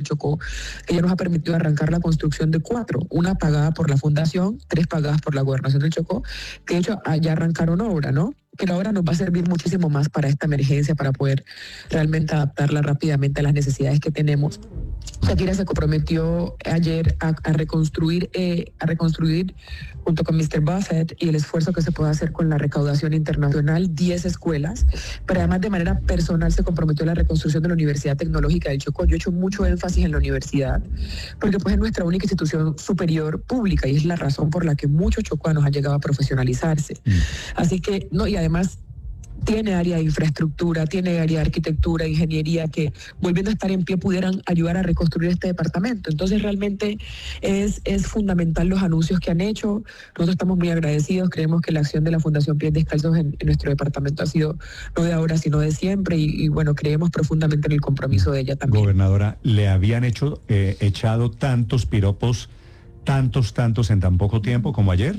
Chocó, que ya nos ha permitido arrancar la construcción de 4, una pagada por la Fundación, 3 pagadas por la Gobernación del Chocó, que de hecho ya arrancaron obra, ¿no? Que la obra nos va a servir muchísimo más para esta emergencia, para poder realmente adaptarla rápidamente a las necesidades que tenemos. Shakira se comprometió ayer a reconstruir junto con Mr. Buffett y el esfuerzo que se puede hacer con la recaudación internacional 10 escuelas, pero además de manera personal se comprometió a la reconstrucción de la Universidad Tecnológica del Chocó. Yo he hecho mucho énfasis en la universidad porque pues es nuestra única institución superior pública y es la razón por la que muchos chocuanos han llegado a profesionalizarse. Así que, no, y además tiene área de infraestructura, tiene área de arquitectura, ingeniería, que volviendo a estar en pie pudieran ayudar a reconstruir este departamento. Entonces realmente es fundamental los anuncios que han hecho. Nosotros estamos muy agradecidos, creemos que la acción de la Fundación Pies Descalzos en nuestro departamento ha sido no de ahora, sino de siempre, y bueno, creemos profundamente en el compromiso de ella también. Gobernadora, ¿le habían echado tantos piropos, tantos en tan poco tiempo como ayer?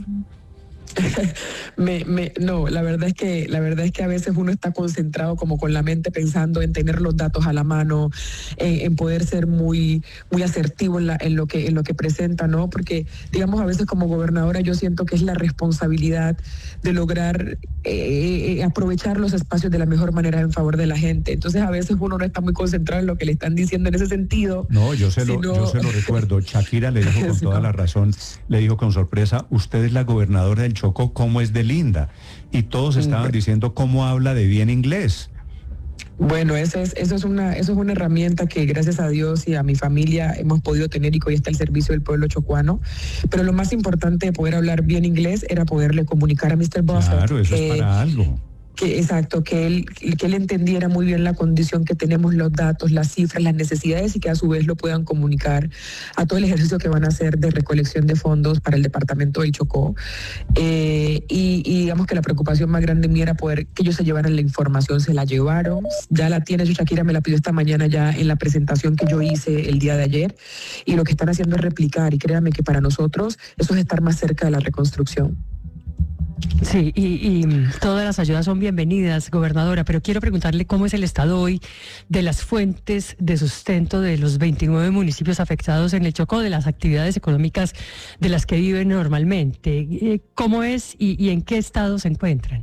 No, la verdad es que a veces uno está concentrado como con la mente pensando en tener los datos a la mano, en poder ser muy asertivo en lo que presenta, ¿no? Porque, digamos, a veces como gobernadora yo siento que es la responsabilidad de lograr aprovechar los espacios de la mejor manera en favor de la gente. Entonces a veces uno no está muy concentrado en lo que le están diciendo en ese sentido. No, yo se lo recuerdo. Shakira le dijo con toda la razón, le dijo con sorpresa, usted es la gobernadora del Chocó, ¿cómo es de linda? Y todos estaban diciendo cómo habla de bien inglés. Bueno, eso es una herramienta que gracias a Dios y a mi familia hemos podido tener y que hoy está al servicio del pueblo chocuano. Pero lo más importante de poder hablar bien inglés era poderle comunicar a Mr. Buffett. Claro, eso es para algo. Exacto, que él entendiera muy bien la condición que tenemos, los datos, las cifras, las necesidades y que a su vez lo puedan comunicar a todo el ejercicio que van a hacer de recolección de fondos para el departamento del Chocó. Y digamos que la preocupación más grande mía era poder que ellos se llevaran la información, se la llevaron, ya la tiene, Shakira me la pidió esta mañana ya en la presentación que yo hice el día de ayer, y lo que están haciendo es replicar, y créanme que para nosotros eso es estar más cerca de la reconstrucción. Sí, y todas las ayudas son bienvenidas, gobernadora, pero quiero preguntarle cómo es el estado hoy de las fuentes de sustento de los 29 municipios afectados en el Chocó, de las actividades económicas de las que viven normalmente. ¿Cómo es y en qué estado se encuentran?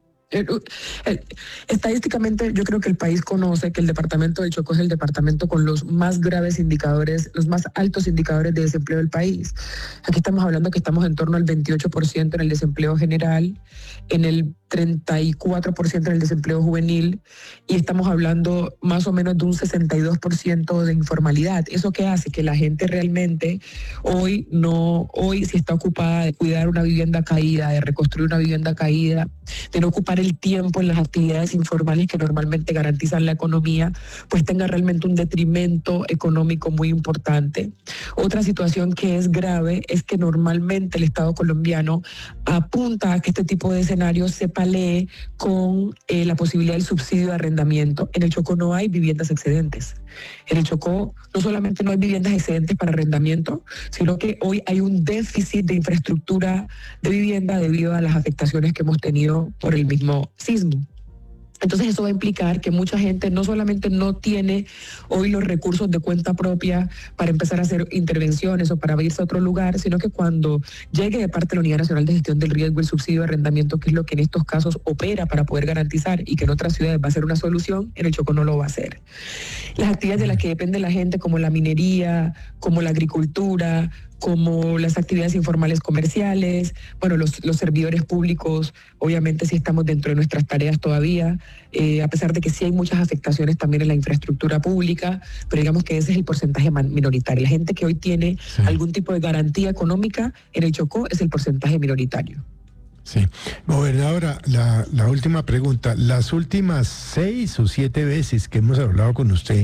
Estadísticamente yo creo que el país conoce que el departamento del Chocó es el departamento con los más graves indicadores, los más altos indicadores de desempleo del país. Aquí estamos hablando que estamos en torno al 28% en el desempleo general, en el 34% en el desempleo juvenil, y estamos hablando más o menos de un 62% de informalidad. ¿Eso qué hace? Que la gente realmente hoy sí está ocupada de cuidar una vivienda caída, de reconstruir una vivienda caída, de no ocupar el tiempo en las actividades informales que normalmente garantizan la economía, pues tenga realmente un detrimento económico muy importante. Otra situación que es grave es que normalmente el Estado colombiano apunta a que este tipo de escenarios se palee con la posibilidad del subsidio de arrendamiento. En el Chocó no hay viviendas excedentes. En el Chocó no solamente no hay viviendas excedentes para arrendamiento, sino que hoy hay un déficit de infraestructura de vivienda debido a las afectaciones que hemos tenido por el mismo sismo. Entonces eso va a implicar que mucha gente no solamente no tiene hoy los recursos de cuenta propia para empezar a hacer intervenciones o para irse a otro lugar, sino que cuando llegue de parte de la Unidad Nacional de Gestión del Riesgo el subsidio de arrendamiento, que es lo que en estos casos opera para poder garantizar y que en otras ciudades va a ser una solución, en el Chocó no lo va a hacer. Las actividades de las que depende la gente, como la minería, como la agricultura, como las actividades informales comerciales, bueno, los servidores públicos, obviamente sí estamos dentro de nuestras tareas todavía, a pesar de que sí hay muchas afectaciones también en la infraestructura pública, pero digamos que ese es el porcentaje minoritario. La gente que hoy tiene algún tipo de garantía económica en el Chocó es el porcentaje minoritario. Sí. Gobernadora, la última pregunta. Las últimas 6 o 7 veces que hemos hablado con usted,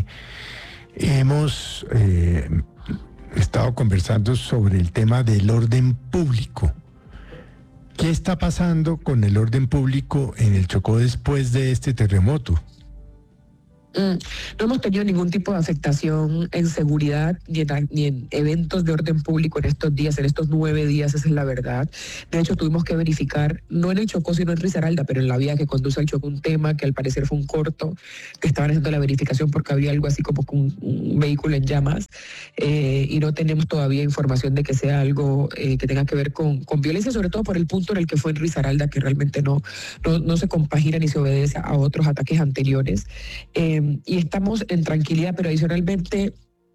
hemos estado conversando sobre el tema del orden público. ¿Qué está pasando con el orden público en el Chocó después de este terremoto? No hemos tenido ningún tipo de afectación en seguridad ni en eventos de orden público en estos días, en estos 9 días, esa es la verdad. De hecho, tuvimos que verificar, no en el Chocó, sino en Risaralda, pero en la vía que conduce al Chocó, un tema que al parecer fue un corto, que estaban haciendo la verificación porque había algo así como un vehículo en llamas, y no tenemos todavía información de que sea algo que tenga que ver con violencia, sobre todo por el punto en el que fue en Risaralda, que realmente no se compagina ni se obedece a otros ataques anteriores. Y estamos en tranquilidad, pero adicionalmente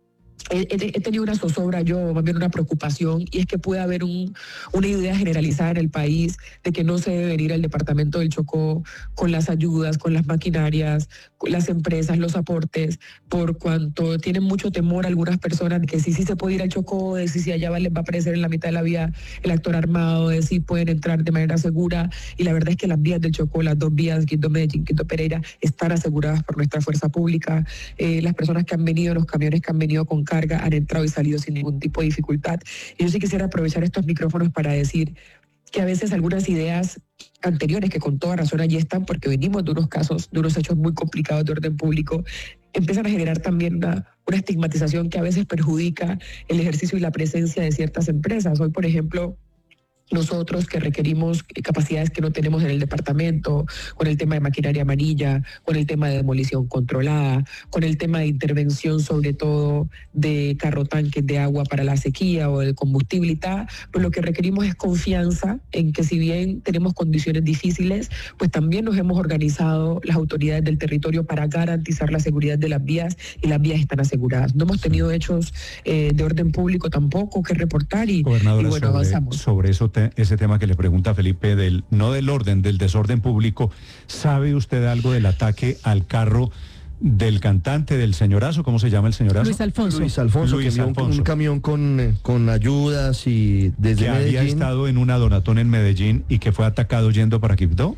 he tenido una zozobra yo, más bien una preocupación, y es que puede haber una idea generalizada en el país de que no se debe venir al departamento del Chocó con las ayudas, con las maquinarias, con las empresas, los aportes, por cuanto tienen mucho temor algunas personas de que sí se puede ir al Chocó, de si allá les va a aparecer en la mitad de la vía el actor armado, de si pueden entrar de manera segura, y la verdad es que las vías del Chocó, las 2 vías, Quito Medellín, Quito Pereira, están aseguradas por nuestra fuerza pública. Las personas que han venido, los camiones que han venido con carga, han entrado y salido sin ningún tipo de dificultad. Y yo sí quisiera aprovechar estos micrófonos para decir que a veces algunas ideas anteriores, que con toda razón allí están, porque venimos de unos casos, de unos hechos muy complicados de orden público, empiezan a generar también una estigmatización que a veces perjudica el ejercicio y la presencia de ciertas empresas. Hoy, por ejemplo, nosotros que requerimos capacidades que no tenemos en el departamento, con el tema de maquinaria amarilla, con el tema de demolición controlada, con el tema de intervención sobre todo de carrotanques de agua para la sequía o de combustible y tal, pues lo que requerimos es confianza en que si bien tenemos condiciones difíciles, pues también nos hemos organizado las autoridades del territorio para garantizar la seguridad de las vías, y las vías están aseguradas. No hemos tenido hechos de orden público tampoco que reportar y bueno, avanzamos. Sobre eso ese tema que le pregunta Felipe, no del orden, del desorden público, ¿sabe usted algo del ataque al carro del cantante, del señorazo? ¿Cómo se llama el señorazo? Luis Alfonso, un camión con ayudas y desde Medellín. Que había estado en una donatón en Medellín y que fue atacado yendo para Quibdó.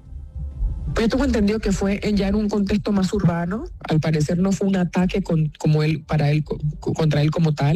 Yo tengo entendido que fue ya en un contexto más urbano. Al parecer no fue un ataque contra él como tal.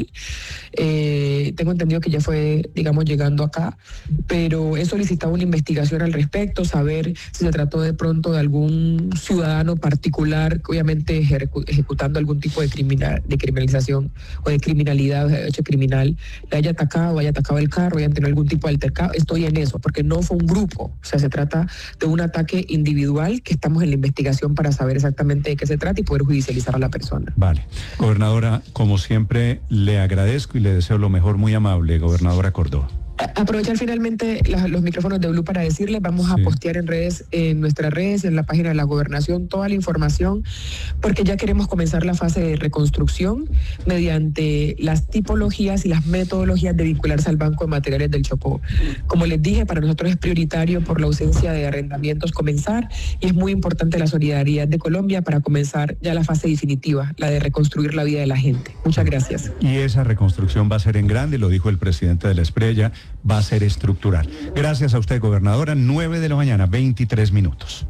Tengo entendido que ya fue, digamos, llegando acá, pero he solicitado una investigación al respecto, saber si se trató de pronto de algún ciudadano particular, obviamente ejecutando algún tipo de criminalización o de criminalidad, hecho criminal, le haya atacado el carro, hayan tenido algún tipo de altercado. Estoy en eso, porque no fue un grupo, o sea, se trata de un ataque individual que estamos en la investigación para saber exactamente de qué se trata y poder judicializar a la persona. Vale. Gobernadora, como siempre, le agradezco y le deseo lo mejor, muy amable, gobernadora Córdoba. Aprovechar finalmente los micrófonos de Blue para decirles, vamos a postear en nuestras redes, en la página de la Gobernación, toda la información, porque ya queremos comenzar la fase de reconstrucción mediante las tipologías y las metodologías de vincularse al Banco de Materiales del Chocó. Como les dije, para nosotros es prioritario por la ausencia de arrendamientos comenzar, y es muy importante la solidaridad de Colombia para comenzar ya la fase definitiva, la de reconstruir la vida de la gente. Muchas gracias. Y esa reconstrucción va a ser en grande, lo dijo el presidente de la Esprella, va a ser estructural. Gracias a usted, gobernadora. 9 de la mañana, 23 minutos.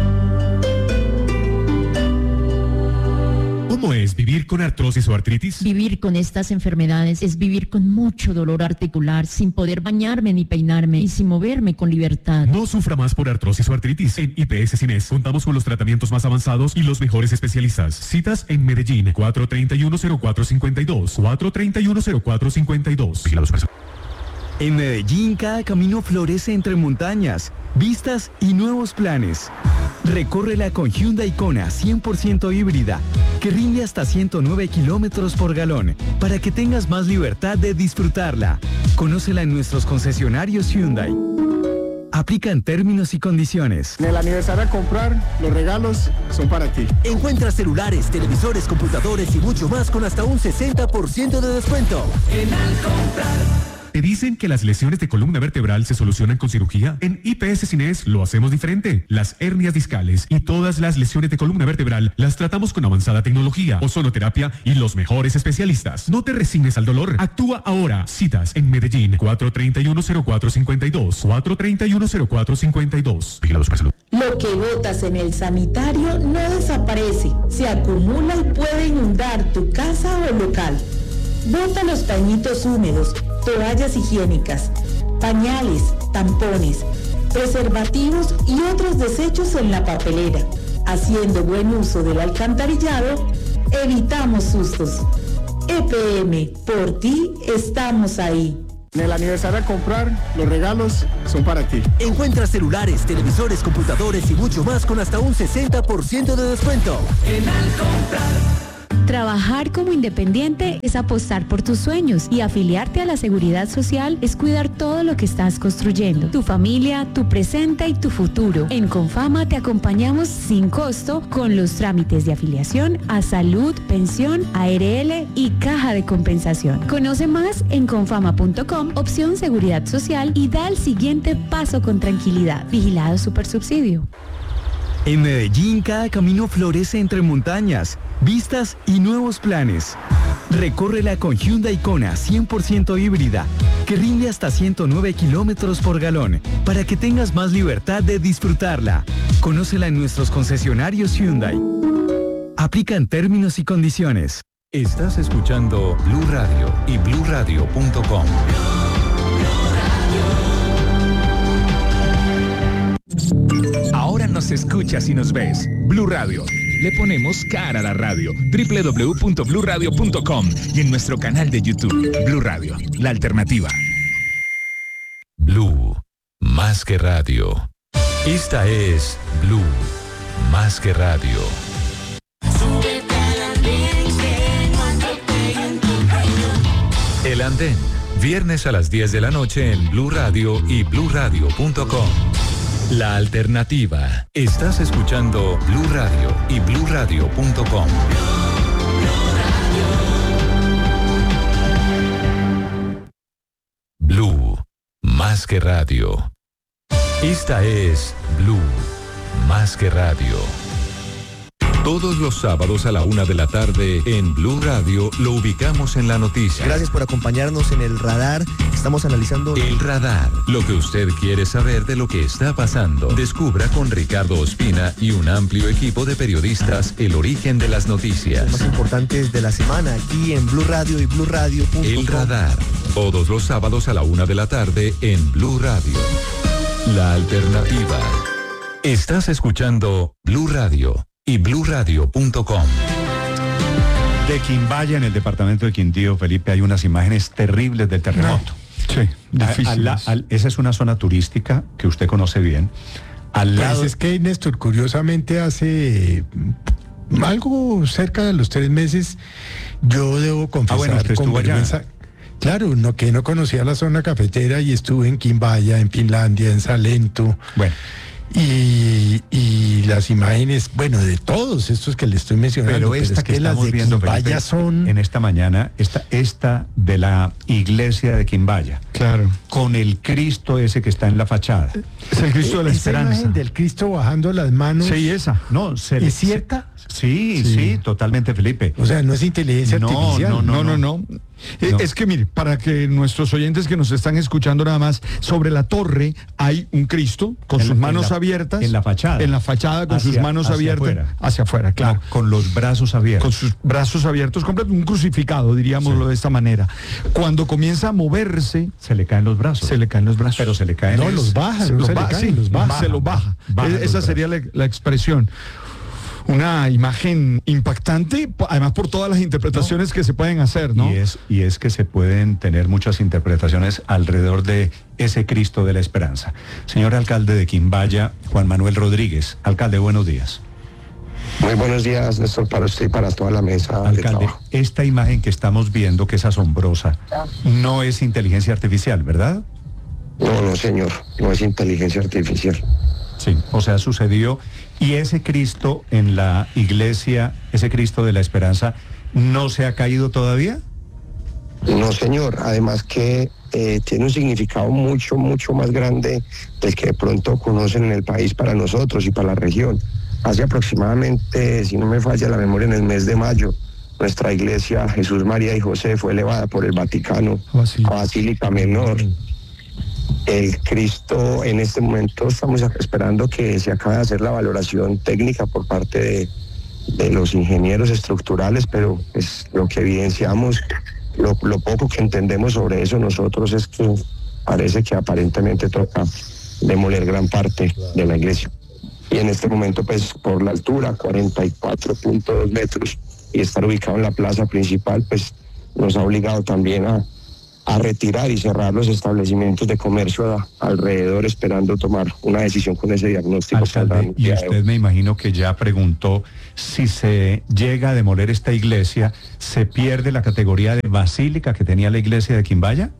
¿Cómo es vivir con artrosis o artritis? Vivir con estas enfermedades es vivir con mucho dolor articular, sin poder bañarme ni peinarme y sin moverme con libertad. No sufra más por artrosis o artritis. En IPS Cines contamos con los tratamientos más avanzados y los mejores especialistas. Citas en Medellín, 431-0452, 431-0452. Vigilados. En Medellín, cada camino florece entre montañas, vistas y nuevos planes. Recórrela con Hyundai Kona 100% híbrida, que rinde hasta 109 kilómetros por galón, para que tengas más libertad de disfrutarla. Conócela en nuestros concesionarios Hyundai. Aplican términos y condiciones. En el aniversario a comprar, los regalos son para ti. Encuentra celulares, televisores, computadores y mucho más con hasta un 60% de descuento. En Al Comprar. ¿Te dicen que las lesiones de columna vertebral se solucionan con cirugía? En IPS Cines lo hacemos diferente. Las hernias discales y todas las lesiones de columna vertebral las tratamos con avanzada tecnología, ozonoterapia y los mejores especialistas. No te resignes al dolor. Actúa ahora. Citas en Medellín, 431-0452, 431-0452. Vigilados para salud. Lo que botas en el sanitario no desaparece. Se acumula y puede inundar tu casa o local. Bota los pañitos húmedos, toallas higiénicas, pañales, tampones, preservativos y otros desechos en la papelera. Haciendo buen uso del alcantarillado, evitamos sustos. EPM, por ti estamos ahí. En el aniversario al comprar, los regalos son para ti. Encuentra celulares, televisores, computadores y mucho más con hasta un 60% de descuento. En Al Comprar. Trabajar como independiente es apostar por tus sueños y afiliarte a la Seguridad Social es cuidar todo lo que estás construyendo, tu familia, tu presente y tu futuro. En Confama te acompañamos sin costo con los trámites de afiliación a salud, pensión, ARL y caja de compensación. Conoce más en confama.com, opción Seguridad Social y da el siguiente paso con tranquilidad. Vigilado Supersubsidio. En Medellín, cada camino florece entre montañas, vistas y nuevos planes. Recórrela con Hyundai Kona 100% híbrida, que rinde hasta 109 kilómetros por galón, para que tengas más libertad de disfrutarla. Conócela en nuestros concesionarios Hyundai. Aplican términos y condiciones. Estás escuchando Blue Radio y BlueRadio.com. Ahora nos escuchas y nos ves. Blue Radio. Le ponemos cara a la radio. www.bluradio.com y en nuestro canal de YouTube. Blue Radio, la alternativa. Blue, más que radio. Esta es Blue, más que radio. El Andén, viernes a las 10 de la noche en Blue Radio y BlueRadio.com. La alternativa. Estás escuchando Blue Radio y BlueRadio.com. Blue, más que radio. Esta es Blue, más que radio. Todos los sábados a la 1 de la tarde en Blue Radio lo ubicamos en la noticia. Gracias por acompañarnos en El Radar. Estamos analizando... El Radar, lo que usted quiere saber de lo que está pasando. Descubra con Ricardo Ospina y un amplio equipo de periodistas el origen de las noticias. Los más importantes de la semana aquí en Blue Radio y BlueRadio.com. El Radar, todos los sábados a la 1 de la tarde en Blue Radio. La alternativa. Estás escuchando Blue Radio y BlueRadio.com. De Quimbaya, en el departamento de Quindío, Felipe, hay unas imágenes terribles del terremoto. Sí, difícil. Esa es una zona turística que usted conoce bien. Al lado... Pues es que, Néstor, curiosamente hace algo cerca de los 3 meses, yo debo confesar con vergüenza... Claro, que no conocía la zona cafetera y estuve en Quimbaya, en Finlandia, en Salento. Bueno. Y las imágenes, bueno, de todos estos que le estoy mencionando, pero esta que estamos viendo, Felipe, son en esta mañana, esta de la iglesia de Quimbaya. Claro. Con el Cristo ese que está en la fachada. Es el Cristo de la Esperanza. Imagen del Cristo bajando las manos. Sí, esa. No, ¿es cierta? Sí, totalmente, Felipe. O sea, no es inteligencia artificial. No. Es que mire, para que nuestros oyentes que nos están escuchando nada más, sobre la torre hay un Cristo con sus manos abiertas. En la fachada. En la fachada con sus manos abiertas. Hacia afuera, claro. No, con los brazos abiertos. Con sus brazos abiertos, un crucificado, diríamoslo de esta manera. Cuando comienza a moverse... Se le caen los brazos. Pero se le caen... No, los baja. Se los baja. Esa sería la expresión. Una imagen impactante, además por todas las interpretaciones que se pueden hacer, ¿no? Y es que se pueden tener muchas interpretaciones alrededor de ese Cristo de la Esperanza. Señor alcalde de Quimbaya, Juan Manuel Rodríguez. Alcalde, buenos días. Muy buenos días, Néstor, para usted y para toda la mesa. Alcalde, esta imagen que estamos viendo, que es asombrosa, no es inteligencia artificial, ¿verdad? No, señor, no es inteligencia artificial. Sí, o sea, sucedió. ¿Y ese Cristo en la iglesia, ese Cristo de la Esperanza, no se ha caído todavía? No, señor. Además que tiene un significado mucho más grande del que de pronto conocen en el país para nosotros y para la región. Hace aproximadamente, si no me falla la memoria, en el mes de mayo, nuestra iglesia Jesús, María y José fue elevada por el Vaticano a Basílica Menor. El Cristo, en este momento estamos esperando que se acabe de hacer la valoración técnica por parte de los ingenieros estructurales, pero pues lo que evidenciamos, lo poco que entendemos sobre eso nosotros es que parece que aparentemente toca demoler gran parte de la iglesia. y en este momento pues por la altura, 44.2 metros, y estar ubicado en la plaza principal, pues nos ha obligado también a retirar y cerrar los establecimientos de comercio alrededor, esperando tomar una decisión con ese diagnóstico. Alcalde, y usted me imagino que ya preguntó, si se llega a demoler esta iglesia, ¿se pierde la categoría de basílica que tenía la iglesia de Quimbaya?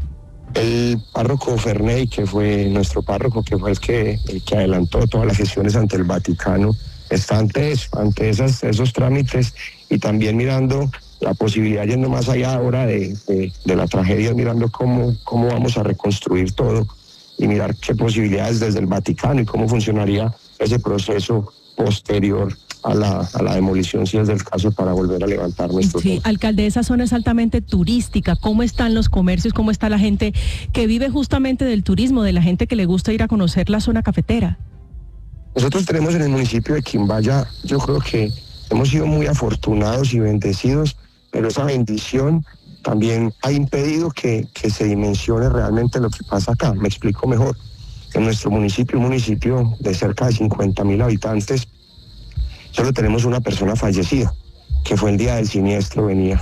El párroco Ferney, que fue nuestro párroco, que fue el que adelantó todas las gestiones ante el Vaticano, está ante esos trámites, y también mirando la posibilidad, yendo más allá ahora de la tragedia, mirando cómo vamos a reconstruir todo y mirar qué posibilidades desde el Vaticano y cómo funcionaría ese proceso posterior a la demolición, si es del caso, para volver a levantar nuestro. Sí, alcalde, esa zona es altamente turística. ¿Cómo están los comercios? ¿Cómo está la gente que vive justamente del turismo, de la gente que le gusta ir a conocer la zona cafetera? Nosotros tenemos en el municipio de Quimbaya, yo creo que hemos sido muy afortunados y bendecidos, pero esa bendición también ha impedido que se dimensione realmente lo que pasa acá. Me explico mejor. En nuestro municipio, un municipio de cerca de 50.000 habitantes, solo tenemos una persona fallecida, que fue el día del siniestro, venía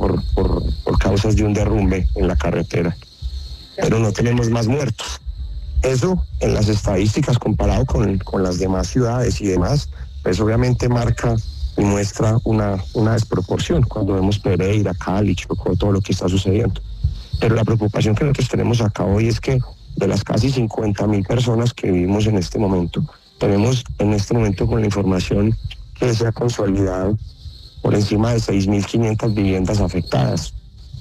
por causas de un derrumbe en la carretera. Pero no tenemos más muertos. Eso, en las estadísticas, comparado con las demás ciudades y demás, pues obviamente marca y muestra una desproporción cuando vemos Pereira, Cali, Chocó, todo lo que está sucediendo. Pero la preocupación que nosotros tenemos acá hoy es que de las casi 50.000 personas que vivimos en este momento, tenemos en este momento, con la información que se ha consolidado, por encima de 6.500 viviendas afectadas.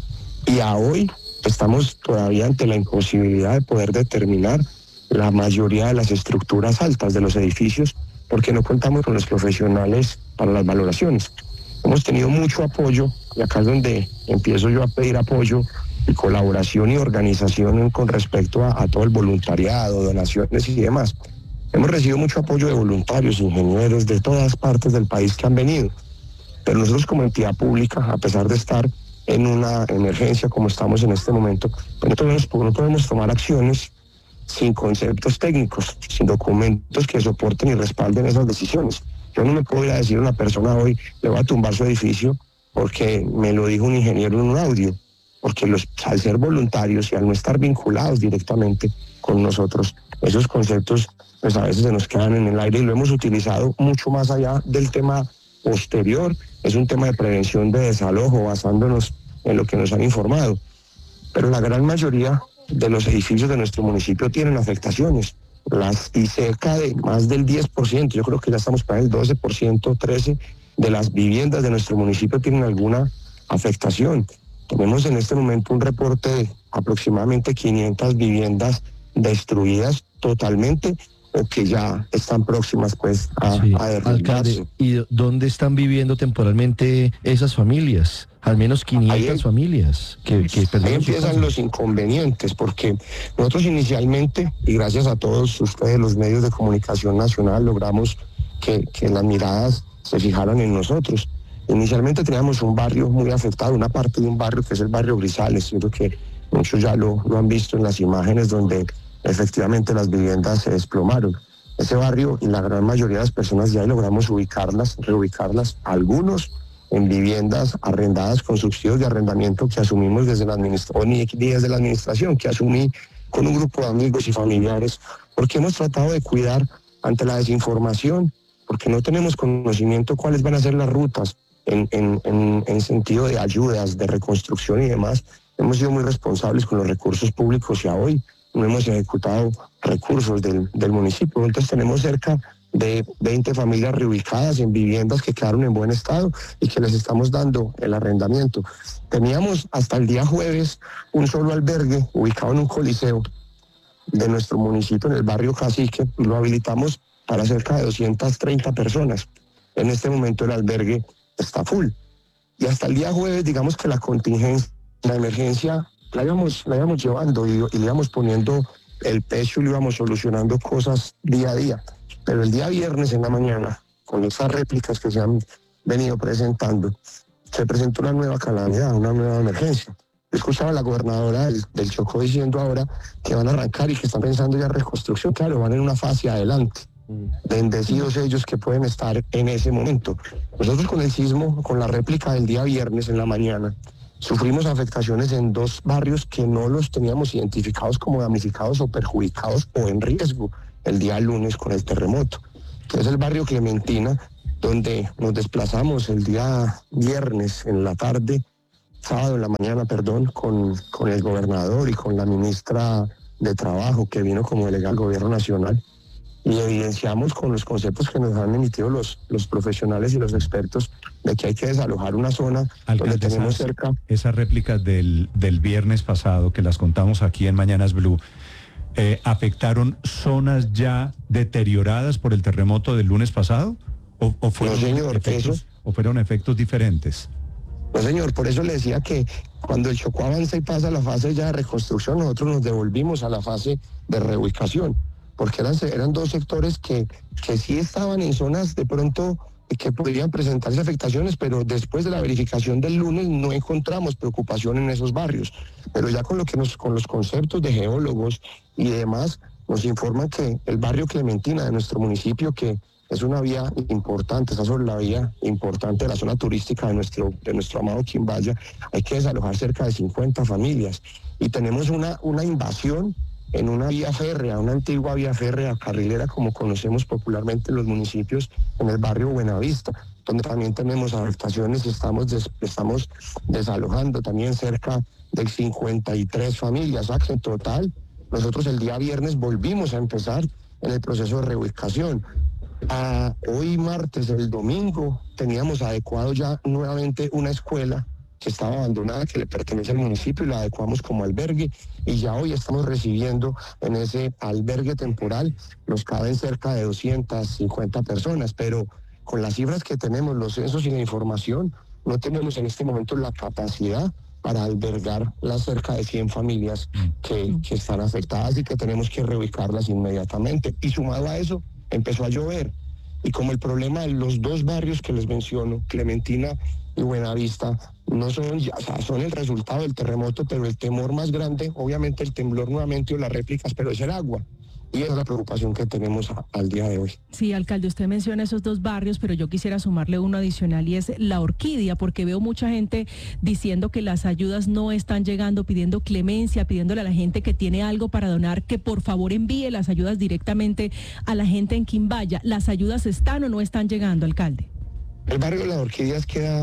Y a hoy estamos todavía ante la imposibilidad de poder determinar la mayoría de las estructuras altas de los edificios, porque no contamos con los profesionales para las valoraciones. Hemos tenido mucho apoyo, y acá es donde empiezo yo a pedir apoyo y colaboración y organización con respecto a todo el voluntariado, donaciones y demás. Hemos recibido mucho apoyo de voluntarios, ingenieros de todas partes del país que han venido, pero nosotros como entidad pública, a pesar de estar en una emergencia como estamos en este momento, pues no podemos tomar acciones sin conceptos técnicos, sin documentos que soporten y respalden esas decisiones. Yo no me puedo ir a decir a una persona hoy, le voy a tumbar su edificio porque me lo dijo un ingeniero en un audio, porque al ser voluntarios y al no estar vinculados directamente con nosotros, esos conceptos pues a veces se nos quedan en el aire, y lo hemos utilizado mucho más allá del tema posterior. Es un tema de prevención de desalojo, basándonos en lo que nos han informado. Pero la gran mayoría de los edificios de nuestro municipio tienen afectaciones, y cerca de más del 10%, yo creo que ya estamos para el 12%, 13% de las viviendas de nuestro municipio tienen alguna afectación. Tenemos en este momento un reporte de aproximadamente 500 viviendas destruidas totalmente o que ya están próximas pues a derrumbarse. Alcalde, ¿y dónde están viviendo temporalmente esas familias? Al menos 500 familias que perdieron. Ahí empiezan los inconvenientes, porque nosotros inicialmente, y gracias a todos ustedes, los medios de comunicación nacional, logramos que las miradas se fijaran en nosotros. Inicialmente teníamos un barrio muy afectado, una parte de un barrio que es el barrio Grisales. Yo creo que muchos ya lo han visto en las imágenes donde efectivamente las viviendas se desplomaron. Ese barrio, y la gran mayoría de las personas ya logramos reubicarlas, algunos en viviendas arrendadas con subsidios de arrendamiento que asumimos desde la administración, ni desde la administración, que asumí con un grupo de amigos y familiares, porque hemos tratado de cuidar ante la desinformación, porque no tenemos conocimiento cuáles van a ser las rutas en sentido de ayudas, de reconstrucción y demás. Hemos sido muy responsables con los recursos públicos y a hoy no hemos ejecutado recursos del municipio. Entonces tenemos cerca de 20 familias reubicadas en viviendas que quedaron en buen estado y que les estamos dando el arrendamiento. Teníamos hasta el día jueves un solo albergue ubicado en un coliseo de nuestro municipio, en el barrio Cacique, y lo habilitamos para cerca de 230 personas. En este momento el albergue está full. Y hasta el día jueves, digamos que la contingencia, la emergencia, la íbamos llevando y le íbamos poniendo el pecho y le íbamos solucionando cosas día a día. Pero el día viernes en la mañana, con esas réplicas que se han venido presentando, se presentó una nueva calamidad, una nueva emergencia. Yo escuchaba a la gobernadora del Chocó diciendo ahora que van a arrancar y que están pensando ya en reconstrucción. Claro, van en una fase adelante. bendecidos ellos que pueden estar en ese momento. Nosotros con el sismo, con la réplica del día viernes en la mañana, sufrimos afectaciones en 2 barrios que no los teníamos identificados como damnificados o perjudicados o en riesgo el día lunes con el terremoto, que es el barrio Clementina, donde nos desplazamos el día viernes en la tarde, sábado en la mañana, perdón, con el gobernador y con la ministra de Trabajo que vino como delegada del Gobierno Nacional, y evidenciamos con los conceptos que nos han emitido los profesionales y los expertos de que hay que desalojar una zona donde tenemos cerca. Esas réplicas del viernes pasado que las contamos aquí en Mañanas Blue, ¿afectaron zonas ya deterioradas por el terremoto del lunes pasado? ¿O fueron, no, señor, fueron efectos diferentes? No, señor, por eso le decía que cuando el Chocó avanza y pasa a la fase ya de reconstrucción, nosotros nos devolvimos a la fase de reubicación, porque eran 2 sectores que sí estaban en zonas de pronto que podrían presentarse afectaciones, pero después de la verificación del lunes no encontramos preocupación en esos barrios. Pero ya con los conceptos de geólogos y demás, nos informan que el barrio Clementina de nuestro municipio, que es una vía importante, está sobre la vía importante de la zona turística de nuestro amado Quimbaya, hay que desalojar cerca de 50 familias. Y tenemos una invasión en una vía férrea, una antigua vía férrea carrilera, como conocemos popularmente en los municipios, en el barrio Buenavista, donde también tenemos afectaciones y estamos desalojando también cerca de 53 familias. O sea que en total, nosotros el día viernes volvimos a empezar en el proceso de reubicación. Hoy martes, el domingo, teníamos adecuado ya nuevamente una escuela que estaba abandonada, que le pertenece al municipio, y la adecuamos como albergue, y ya hoy estamos recibiendo en ese albergue temporal, nos caben cerca de 250 personas, pero con las cifras que tenemos, los censos y la información, no tenemos en este momento la capacidad para albergar las cerca de 100 familias que están afectadas y que tenemos que reubicarlas inmediatamente. Y sumado a eso, empezó a llover, y como el problema de los 2 barrios que les menciono, Clementina y Buenavista, no son, son el resultado del terremoto, pero el temor más grande, obviamente el temblor nuevamente o las réplicas, pero es el agua. Y esa es la preocupación que tenemos al día de hoy. Sí, alcalde, usted menciona esos 2 barrios, pero yo quisiera sumarle uno adicional, y es La Orquídea, porque veo mucha gente diciendo que las ayudas no están llegando, pidiendo clemencia, pidiéndole a la gente que tiene algo para donar, que por favor envíe las ayudas directamente a la gente en Quimbaya. ¿Las ayudas están o no están llegando, alcalde? El barrio de Las Orquídeas queda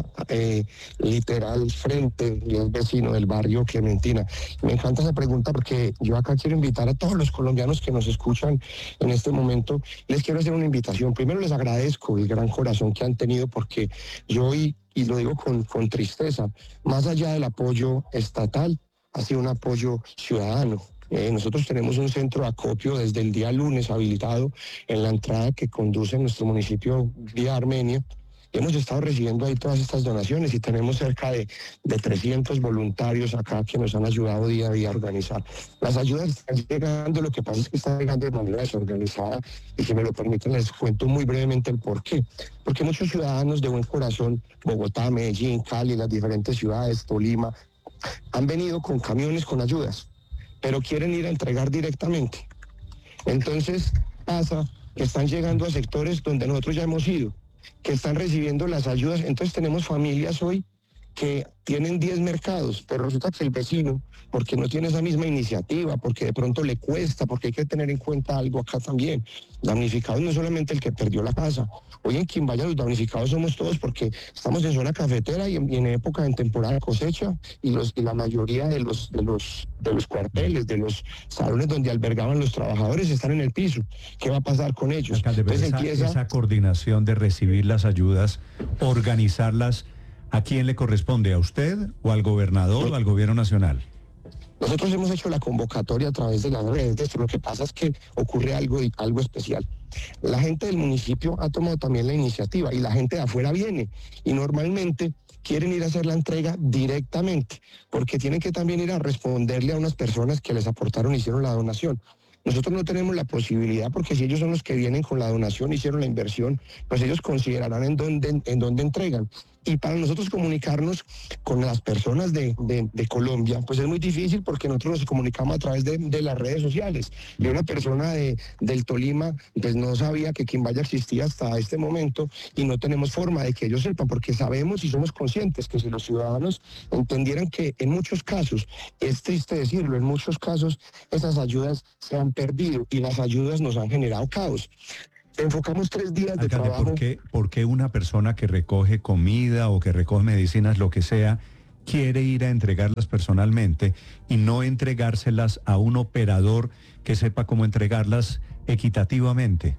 literal frente y es vecino del barrio Clementina. Me encanta esa pregunta porque yo acá quiero invitar a todos los colombianos que nos escuchan en este momento. Les quiero hacer una invitación. Primero les agradezco el gran corazón que han tenido, porque yo hoy, y lo digo con tristeza, más allá del apoyo estatal, ha sido un apoyo ciudadano. Nosotros tenemos un centro de acopio desde el día lunes habilitado en la entrada que conduce a nuestro municipio vía Armenia. Hemos estado recibiendo ahí todas estas donaciones y tenemos cerca de 300 voluntarios acá que nos han ayudado día a día a organizar. Las ayudas están llegando, lo que pasa es que están llegando de manera desorganizada, y si me lo permiten les cuento muy brevemente el por qué. Porque muchos ciudadanos de buen corazón, Bogotá, Medellín, Cali, las diferentes ciudades, Tolima, han venido con camiones con ayudas, pero quieren ir a entregar directamente. Entonces pasa que están llegando a sectores donde nosotros ya hemos ido, que están recibiendo las ayudas. Entonces tenemos familias hoy que tienen 10 mercados, pero resulta que el vecino, porque no tiene esa misma iniciativa, porque de pronto le cuesta, porque hay que tener en cuenta algo acá también. Damnificados no es solamente el que perdió la casa. Hoy en Quimbaya los damnificados somos todos, porque estamos en zona cafetera y en época, en temporada de cosecha, y la mayoría de los cuarteles, de los salones donde albergaban los trabajadores están en el piso. ¿Qué va a pasar con ellos? Entonces esa coordinación de recibir las ayudas, organizarlas, ¿a quién le corresponde? ¿A usted o al gobernador o al gobierno nacional? Nosotros hemos hecho la convocatoria a través de las redes. Lo que pasa es que ocurre algo especial. La gente del municipio ha tomado también la iniciativa y la gente de afuera viene, y normalmente quieren ir a hacer la entrega directamente, porque tienen que también ir a responderle a unas personas que les aportaron, hicieron la donación. Nosotros no tenemos la posibilidad, porque si ellos son los que vienen con la donación, hicieron la inversión, pues ellos considerarán en dónde entregan. Y para nosotros comunicarnos con las personas de Colombia, pues es muy difícil porque nosotros nos comunicamos a través de las redes sociales. Y una persona del Tolima pues no sabía que Quimbaya existía hasta este momento y no tenemos forma de que ellos sepan, porque sabemos y somos conscientes que si los ciudadanos entendieran que en muchos casos, es triste decirlo, en muchos casos esas ayudas se han perdido y las ayudas nos han generado caos. Enfocamos 3 días de trabajo. ¿Por qué una persona que recoge comida o que recoge medicinas, lo que sea, quiere ir a entregarlas personalmente y no entregárselas a un operador que sepa cómo entregarlas equitativamente?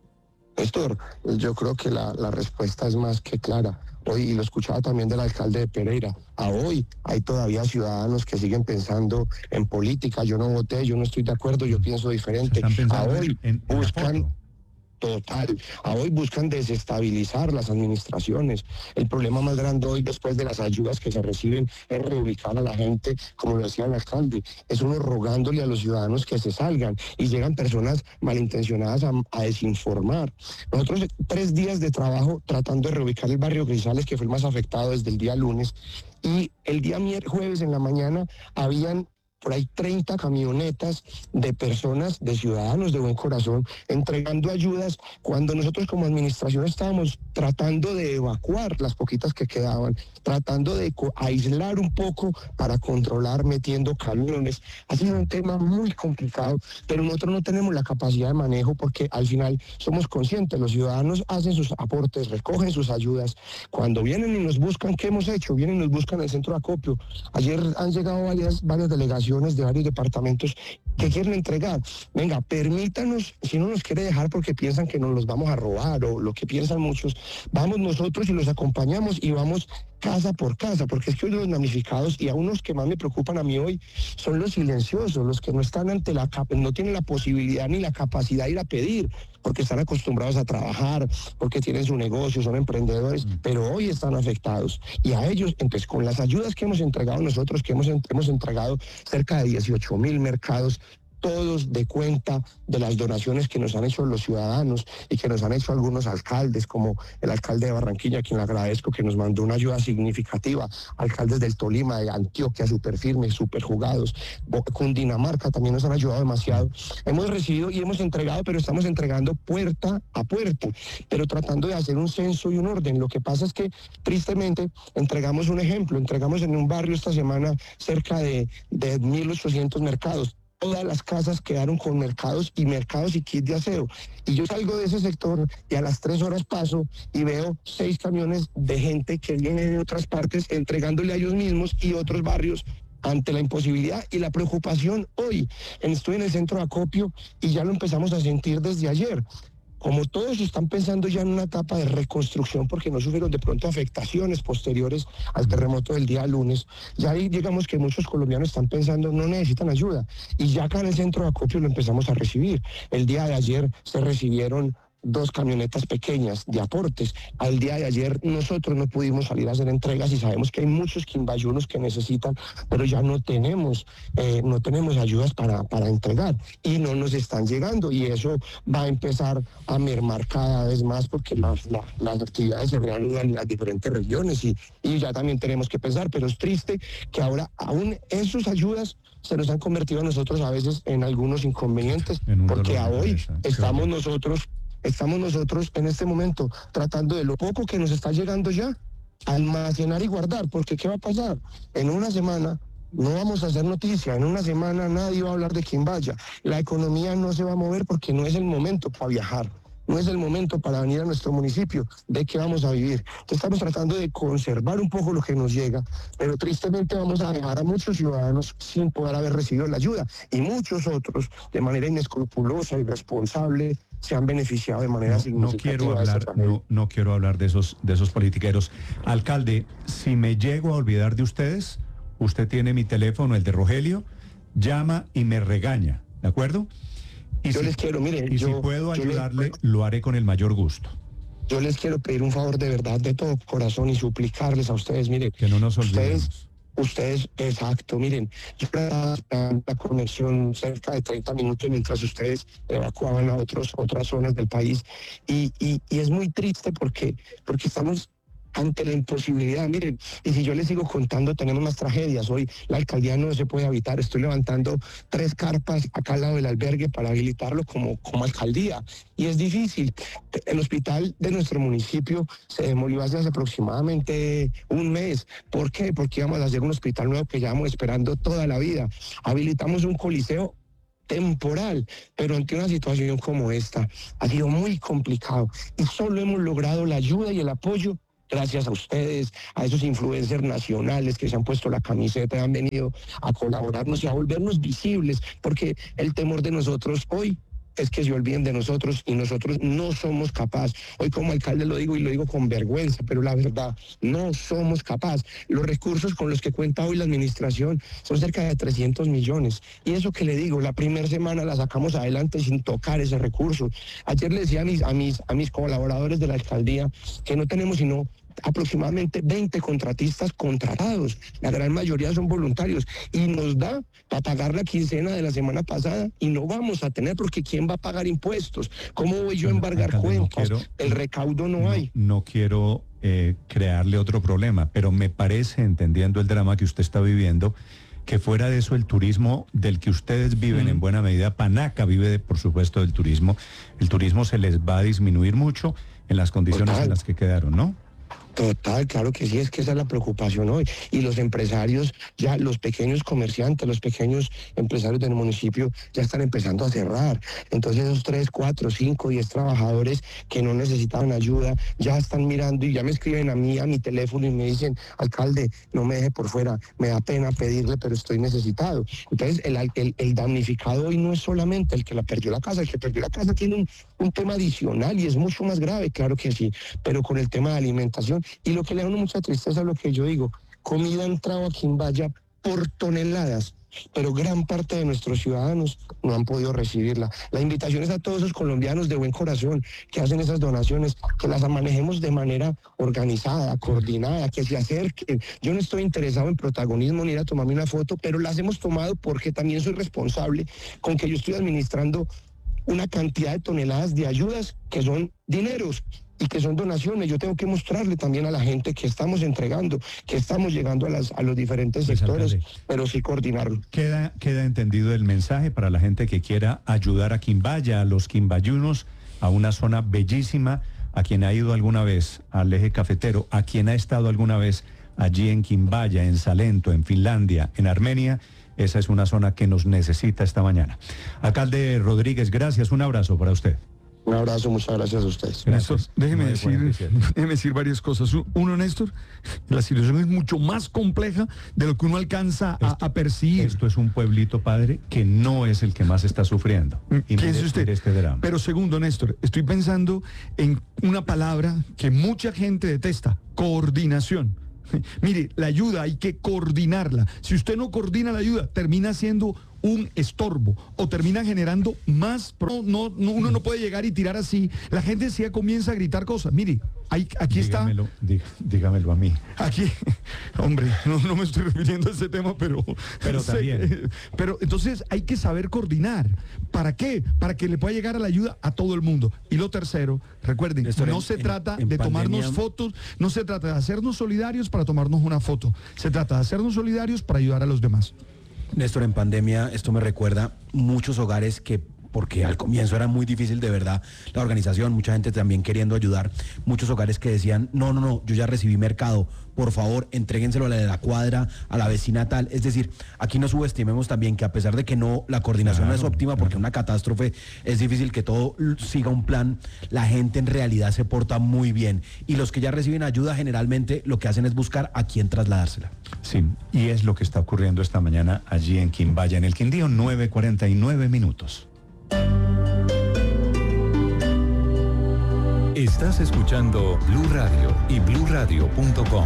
Néstor, yo creo que la respuesta es más que clara. Hoy, y lo escuchaba también del alcalde de Pereira, a hoy hay todavía ciudadanos que siguen pensando en política. Yo no voté, yo no estoy de acuerdo, yo pienso diferente. A hoy buscan... Total. A hoy buscan desestabilizar las administraciones. El problema más grande hoy, después de las ayudas que se reciben, es reubicar a la gente, como lo decía el alcalde. Es uno rogándole a los ciudadanos que se salgan y llegan personas malintencionadas a desinformar. Nosotros 3 días de trabajo tratando de reubicar el barrio Grisales, que fue el más afectado desde el día lunes, y el día jueves en la mañana habían por ahí 30 camionetas de personas, de ciudadanos de buen corazón, entregando ayudas cuando nosotros como administración estábamos tratando de evacuar las poquitas que quedaban, tratando de aislar un poco para controlar, metiendo camiones. Ha sido un tema muy complicado, pero nosotros no tenemos la capacidad de manejo porque al final somos conscientes, los ciudadanos hacen sus aportes, recogen sus ayudas. Cuando vienen y nos buscan, ¿qué hemos hecho? Vienen y nos buscan en el centro de acopio. Ayer han llegado varias delegaciones de varios departamentos que quieren entregar. Venga, permítanos, si no nos quiere dejar porque piensan que nos los vamos a robar o lo que piensan muchos, vamos nosotros y los acompañamos y vamos casa por casa, porque es que hoy los damnificados, y a unos que más me preocupan a mí hoy, son los silenciosos, los que no están ante no tienen la posibilidad ni la capacidad de ir a pedir, porque están acostumbrados a trabajar, porque tienen su negocio, son emprendedores, pero hoy están afectados. Y a ellos, entonces, con las ayudas que hemos entregado nosotros, que hemos entregado cerca de 18,000 mercados, todos de cuenta de las donaciones que nos han hecho los ciudadanos y que nos han hecho algunos alcaldes, como el alcalde de Barranquilla, a quien le agradezco que nos mandó una ayuda significativa, alcaldes del Tolima, de Antioquia, súper firmes, súper jugados, Cundinamarca también nos han ayudado demasiado. Hemos recibido y hemos entregado, pero estamos entregando puerta a puerta, pero tratando de hacer un censo y un orden. Lo que pasa es que, tristemente, entregamos un ejemplo, entregamos en un barrio esta semana cerca de 1.800 mercados. Todas las casas quedaron con mercados y kits de aseo. Y yo salgo de ese sector y a las 3 horas paso y veo 6 camiones de gente que viene de otras partes entregándole a ellos mismos y otros barrios ante la imposibilidad y la preocupación hoy. Estoy en el centro de acopio y ya lo empezamos a sentir desde ayer. Como todos están pensando ya en una etapa de reconstrucción porque no sufrieron de pronto afectaciones posteriores al terremoto del día lunes, ya ahí digamos que muchos colombianos están pensando no necesitan ayuda y ya acá en el centro de acopio lo empezamos a recibir. El día de ayer se recibieron 2 camionetas pequeñas de aportes. Al día de ayer nosotros no pudimos salir a hacer entregas y sabemos que hay muchos quimbayunos que necesitan, pero ya no tenemos ayudas para entregar y no nos están llegando y eso va a empezar a mermar cada vez más porque las actividades se reanudan en las diferentes regiones y ya también tenemos que pensar, pero es triste que ahora aún esas ayudas se nos han convertido a nosotros a veces en algunos inconvenientes porque a hoy estamos nosotros en este momento tratando de lo poco que nos está llegando ya, almacenar y guardar, porque ¿qué va a pasar? En una semana no vamos a hacer noticia, en una semana nadie va a hablar de Quimbaya, la economía no se va a mover porque no es el momento para viajar, no es el momento para venir a nuestro municipio, ¿de qué vamos a vivir? Entonces estamos tratando de conservar un poco lo que nos llega, pero tristemente vamos a dejar a muchos ciudadanos sin poder haber recibido la ayuda y muchos otros de manera inescrupulosa y irresponsable se han beneficiado de manera significativa. No quiero hablar de esos politiqueros. Alcalde, si me llego a olvidar de ustedes, usted tiene mi teléfono, el de Rogelio, llama y me regaña, ¿de acuerdo? Y yo les quiero, miren, si puedo ayudarle, lo haré con el mayor gusto. Yo les quiero pedir un favor de verdad, de todo corazón y suplicarles a ustedes, miren. Que no nos olvidemos. Ustedes, exacto, miren, yo estaba esperando la conexión cerca de 30 minutos mientras ustedes evacuaban a otras zonas del país y es muy triste porque estamos ante la imposibilidad. Miren, y si yo les sigo contando, tenemos más tragedias. Hoy la alcaldía no se puede habitar. Estoy levantando 3 carpas acá al lado del albergue para habilitarlo como alcaldía. Y es difícil. El hospital de nuestro municipio se demolió hace aproximadamente un mes. ¿Por qué? Porque íbamos a hacer un hospital nuevo que llevamos esperando toda la vida. Habilitamos un coliseo temporal, pero ante una situación como esta ha sido muy complicado y solo hemos logrado la ayuda y el apoyo gracias a ustedes, a esos influencers nacionales que se han puesto la camiseta y han venido a colaborarnos y a volvernos visibles, porque el temor de nosotros hoy es que se olviden de nosotros y nosotros no somos capaces. Hoy como alcalde lo digo y lo digo con vergüenza, pero la verdad, no somos capaces. Los recursos con los que cuenta hoy la administración son cerca de 300 millones. Y eso que le digo, la primera semana la sacamos adelante sin tocar ese recurso. Ayer le decía a mis colaboradores de la alcaldía que no tenemos sino aproximadamente 20 contratistas contratados, la gran mayoría son voluntarios y nos da para pagar la quincena de la semana pasada y no vamos a tener porque ¿quién va a pagar impuestos? ¿Cómo voy yo a embargar cuentas? El recaudo no hay. No quiero crearle otro problema, pero me parece, entendiendo el drama que usted está viviendo, que fuera de eso el turismo del que ustedes viven en buena medida, Panaca vive por supuesto del turismo, el turismo se les va a disminuir mucho en las condiciones en las que quedaron, ¿no? Total, claro que sí, es que esa es la preocupación hoy. Y los empresarios, ya los pequeños comerciantes, los pequeños empresarios del municipio ya están empezando a cerrar. Entonces esos 3, 4, 5, 10 trabajadores que no necesitaban ayuda ya están mirando y ya me escriben a mí, a mi teléfono y me dicen, alcalde, no me deje por fuera, me da pena pedirle, pero estoy necesitado. Entonces el damnificado hoy no es solamente el que la perdió la casa, el que perdió la casa tiene un tema adicional y es mucho más grave, claro que sí, pero con el tema de alimentación. Y lo que le da mucha tristeza es lo que yo digo, comida ha entrado a Quimbaya por toneladas, pero gran parte de nuestros ciudadanos no han podido recibirla. La invitación es a todos esos colombianos de buen corazón que hacen esas donaciones, que las manejemos de manera organizada, coordinada, que se acerquen. Yo no estoy interesado en protagonismo ni ir a tomarme una foto, pero las hemos tomado porque también soy responsable con que yo estoy administrando una cantidad de toneladas de ayudas que son dineros y que son donaciones. Yo tengo que mostrarle también a la gente que estamos entregando, que estamos llegando a los diferentes sectores, pero sí coordinarlo. Queda entendido el mensaje para la gente que quiera ayudar a Quimbaya, a los quimbayunos, a una zona bellísima, a quien ha ido alguna vez al eje cafetero, a quien ha estado alguna vez allí en Quimbaya, en Salento, en Finlandia, en Armenia. Esa es una zona que nos necesita esta mañana. Alcalde Rodríguez, gracias, un abrazo para usted. Un abrazo, muchas gracias a ustedes. Néstor, déjeme decir varias cosas. Uno, Néstor, la situación es mucho más compleja de lo que uno alcanza a percibir. Esto es un pueblito, padre, que no es el que más está sufriendo. Piense usted. Este drama. Pero segundo, Néstor, estoy pensando en una palabra que mucha gente detesta, coordinación. Mire, la ayuda hay que coordinarla. Si usted no coordina la ayuda, termina siendo un estorbo o termina generando más. Uno no puede llegar y tirar así. La gente sí comienza a gritar cosas. Mire, aquí dígamelo a mí. Aquí, hombre, no me estoy refiriendo a ese tema, pero también. Pero entonces hay que saber coordinar. ¿Para qué? Para que le pueda llegar a la ayuda a todo el mundo. Y lo tercero, recuerden, no se trata de tomarnos fotos, no se trata de hacernos solidarios para tomarnos una foto. Se trata de hacernos solidarios para ayudar a los demás. Néstor, en pandemia esto me recuerda muchos hogares que, porque al comienzo era muy difícil de verdad la organización, mucha gente también queriendo ayudar, muchos hogares que decían, no, yo ya recibí mercado, por favor, entréguenselo a la de la cuadra, a la vecina tal. Es decir, aquí no subestimemos también que a pesar de que la coordinación no es óptima, porque una catástrofe es difícil que todo siga un plan, la gente en realidad se porta muy bien. Y los que ya reciben ayuda generalmente lo que hacen es buscar a quién trasladársela. Sí, y es lo que está ocurriendo esta mañana allí en Quimbaya, en el Quindío, 9:49. Estás escuchando Blue Radio y BlueRadio.com.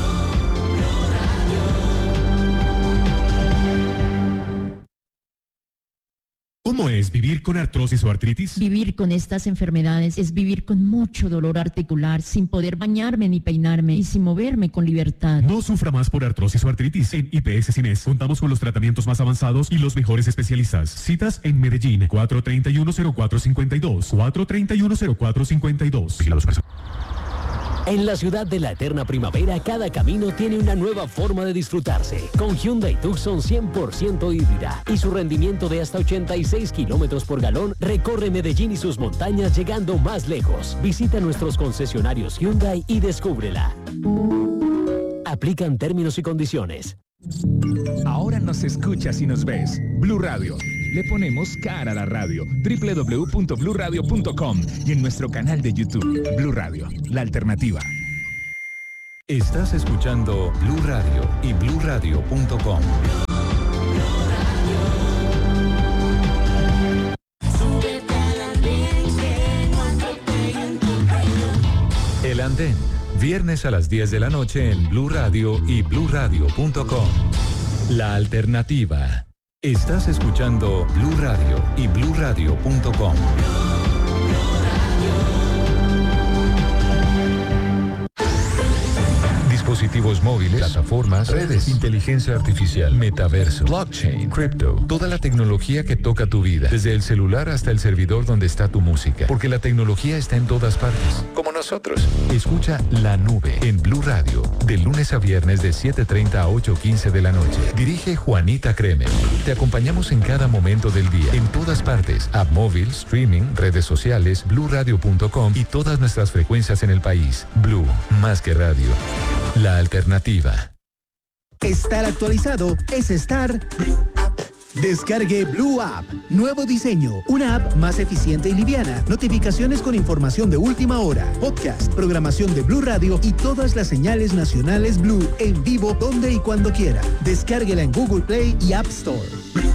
¿Cómo es vivir con artrosis o artritis? Vivir con estas enfermedades es vivir con mucho dolor articular, sin poder bañarme ni peinarme y sin moverme con libertad. No sufra más por artrosis o artritis. En IPS Cines contamos con los tratamientos más avanzados y los mejores especialistas. Citas en Medellín, 431-0452. 431-0452. Vigila a los personas. En la ciudad de la eterna primavera, cada camino tiene una nueva forma de disfrutarse. Con Hyundai Tucson 100% híbrida y su rendimiento de hasta 86 kilómetros por galón, recorre Medellín y sus montañas llegando más lejos. Visita nuestros concesionarios Hyundai y descúbrela. Aplican términos y condiciones. Ahora nos escuchas y nos ves. Blue Radio. Le ponemos cara a la radio. www.bluradio.com y en nuestro canal de YouTube. Blue Radio, la alternativa. Estás escuchando Blue Radio y bluradio.com. El Andén, viernes a las 10 de la noche en Blue Radio y bluradio.com. La alternativa. Estás escuchando Blue Radio y bluradio.com. Dispositivos móviles, plataformas, redes, inteligencia artificial, metaverso, blockchain, cripto, toda la tecnología que toca tu vida, desde el celular hasta el servidor donde está tu música, porque la tecnología está en todas partes, como nosotros. Escucha La Nube en Blue Radio, de lunes a viernes de 7:30 a 8:15 de la noche. Dirige Juanita Kremer. Te acompañamos en cada momento del día, en todas partes, app móvil, streaming, redes sociales, bluradio.com y todas nuestras frecuencias en el país. Blue, más que radio. La alternativa. Estar actualizado es estar... Descargue Blue App. Nuevo diseño. Una app más eficiente y liviana. Notificaciones con información de última hora. Podcast, programación de Blue Radio y todas las señales nacionales Blue en vivo donde y cuando quiera. Descárguela en Google Play y App Store.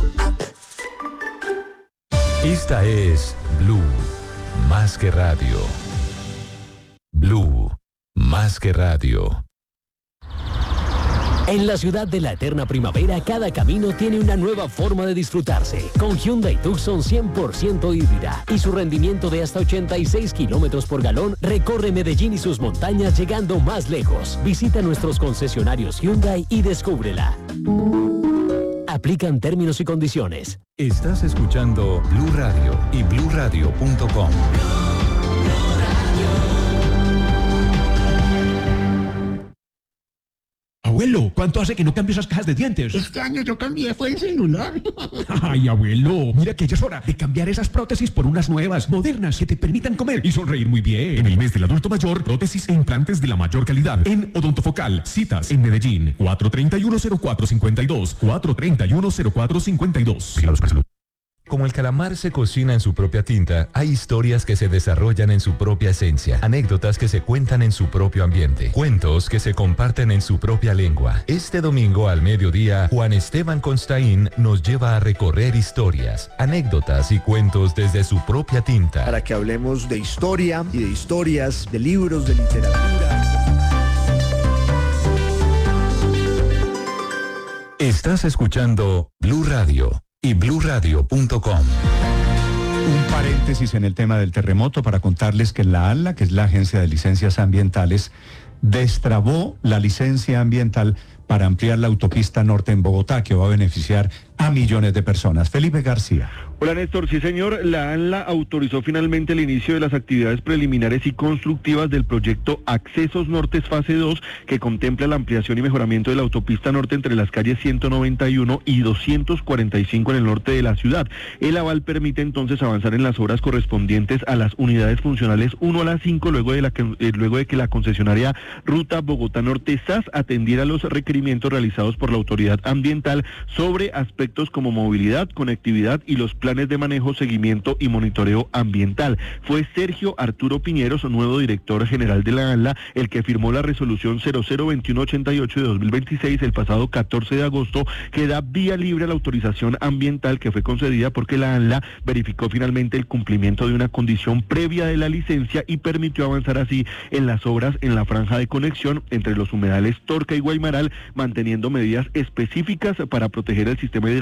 Esta es Blue, más que radio. Blue, más que radio. En la ciudad de la eterna primavera, cada camino tiene una nueva forma de disfrutarse. Con Hyundai Tucson 100% híbrida y su rendimiento de hasta 86 kilómetros por galón, recorre Medellín y sus montañas llegando más lejos. Visita nuestros concesionarios Hyundai y descúbrela. Aplican términos y condiciones. Estás escuchando Blue Radio y bluradio.com. Abuelo, ¿cuánto hace que no cambio esas cajas de dientes? Este año yo cambié, fue el celular. Ay, abuelo, mira que ya es hora de cambiar esas prótesis por unas nuevas, modernas, que te permitan comer y sonreír muy bien. En el mes del adulto mayor, prótesis e implantes de la mayor calidad. En Odontofocal, citas en Medellín, 431-0452, 431-0452. Vigilados para salud. Como el calamar se cocina en su propia tinta, hay historias que se desarrollan en su propia esencia, anécdotas que se cuentan en su propio ambiente, cuentos que se comparten en su propia lengua. Este domingo al mediodía, Juan Esteban Constaín nos lleva a recorrer historias, anécdotas y cuentos desde su propia tinta. Para que hablemos de historia y de historias, de libros, de literatura. Estás escuchando Blue Radio y bluradio.com. Un paréntesis en el tema del terremoto para contarles que la ANLA, que es la Agencia de Licencias Ambientales, destrabó la licencia ambiental para ampliar la autopista norte en Bogotá, que va a beneficiar a millones de personas. Felipe García. Hola Néstor, sí señor, la ANLA autorizó finalmente el inicio de las actividades preliminares y constructivas del proyecto Accesos Norte Fase 2, que contempla la ampliación y mejoramiento de la autopista norte entre las calles 191 y 245 en el norte de la ciudad. El aval permite entonces avanzar en las obras correspondientes a las unidades funcionales 1 a las 5, luego de que la concesionaria Ruta Bogotá Norte SAS atendiera los requerimientos realizados por la autoridad ambiental sobre aspectos como movilidad, conectividad y los planes de manejo, seguimiento y monitoreo ambiental. Fue Sergio Arturo Piñeros, nuevo director general de la ANLA, el que firmó la resolución 002188 de 2026 el pasado 14 de agosto, que da vía libre a la autorización ambiental que fue concedida porque la ANLA verificó finalmente el cumplimiento de una condición previa de la licencia y permitió avanzar así en las obras en la franja de conexión entre los humedales Torca y Guaymaral, manteniendo medidas específicas para proteger el sistema hidráulico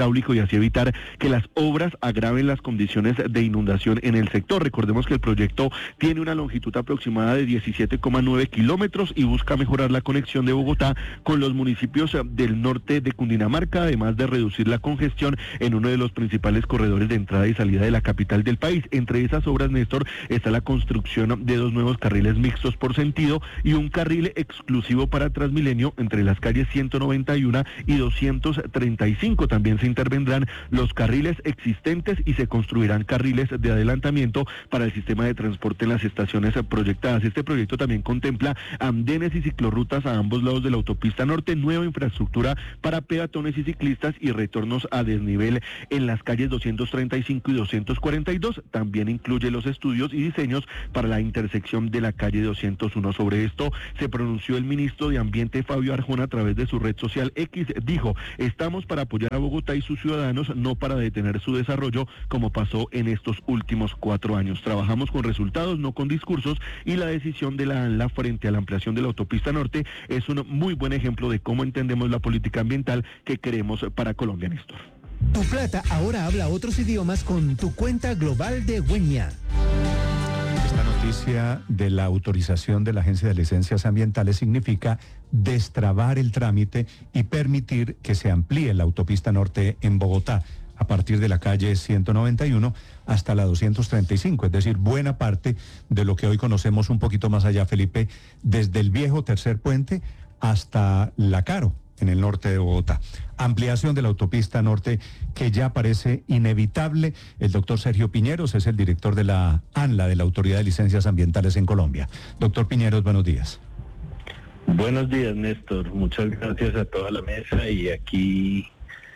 hidráulico y así evitar que las obras agraven las condiciones de inundación en el sector. Recordemos que el proyecto tiene una longitud aproximada de 17,9 kilómetros y busca mejorar la conexión de Bogotá con los municipios del norte de Cundinamarca, además de reducir la congestión en uno de los principales corredores de entrada y salida de la capital del país. Entre esas obras, Néstor, está la construcción de 2 nuevos carriles mixtos por sentido y un carril exclusivo para Transmilenio entre las calles 191 y 235. También se intervendrán los carriles existentes y se construirán carriles de adelantamiento para el sistema de transporte en las estaciones proyectadas. Este proyecto también contempla andenes y ciclorrutas a ambos lados de la autopista norte, nueva infraestructura para peatones y ciclistas y retornos a desnivel en las calles 235 y 242. También incluye los estudios y diseños para la intersección de la calle 201. Sobre esto se pronunció el ministro de Ambiente, Fabio Arjona, a través de su red social X. Dijo: estamos para apoyar a Bogotá y sus ciudadanos, no para detener su desarrollo como pasó en estos últimos 4 años. Trabajamos con resultados, no con discursos, y la decisión de la ANLA frente a la ampliación de la autopista norte es un muy buen ejemplo de cómo entendemos la política ambiental que queremos para Colombia, Néstor. Tu plata ahora habla otros idiomas con tu cuenta global de Wenia. Esta noticia de la autorización de la Agencia de Licencias Ambientales significa destrabar el trámite y permitir que se amplíe la autopista norte en Bogotá a partir de la calle 191 hasta la 235, es decir, buena parte de lo que hoy conocemos un poquito más allá, Felipe, desde el viejo tercer puente hasta La Caro, en el norte de Bogotá. Ampliación de la autopista norte que ya parece inevitable. El doctor Sergio Piñeros es el director de la ANLA, de la Autoridad de Licencias Ambientales en Colombia. Doctor Piñeros, buenos días. Buenos días, Néstor. Muchas gracias a toda la mesa y aquí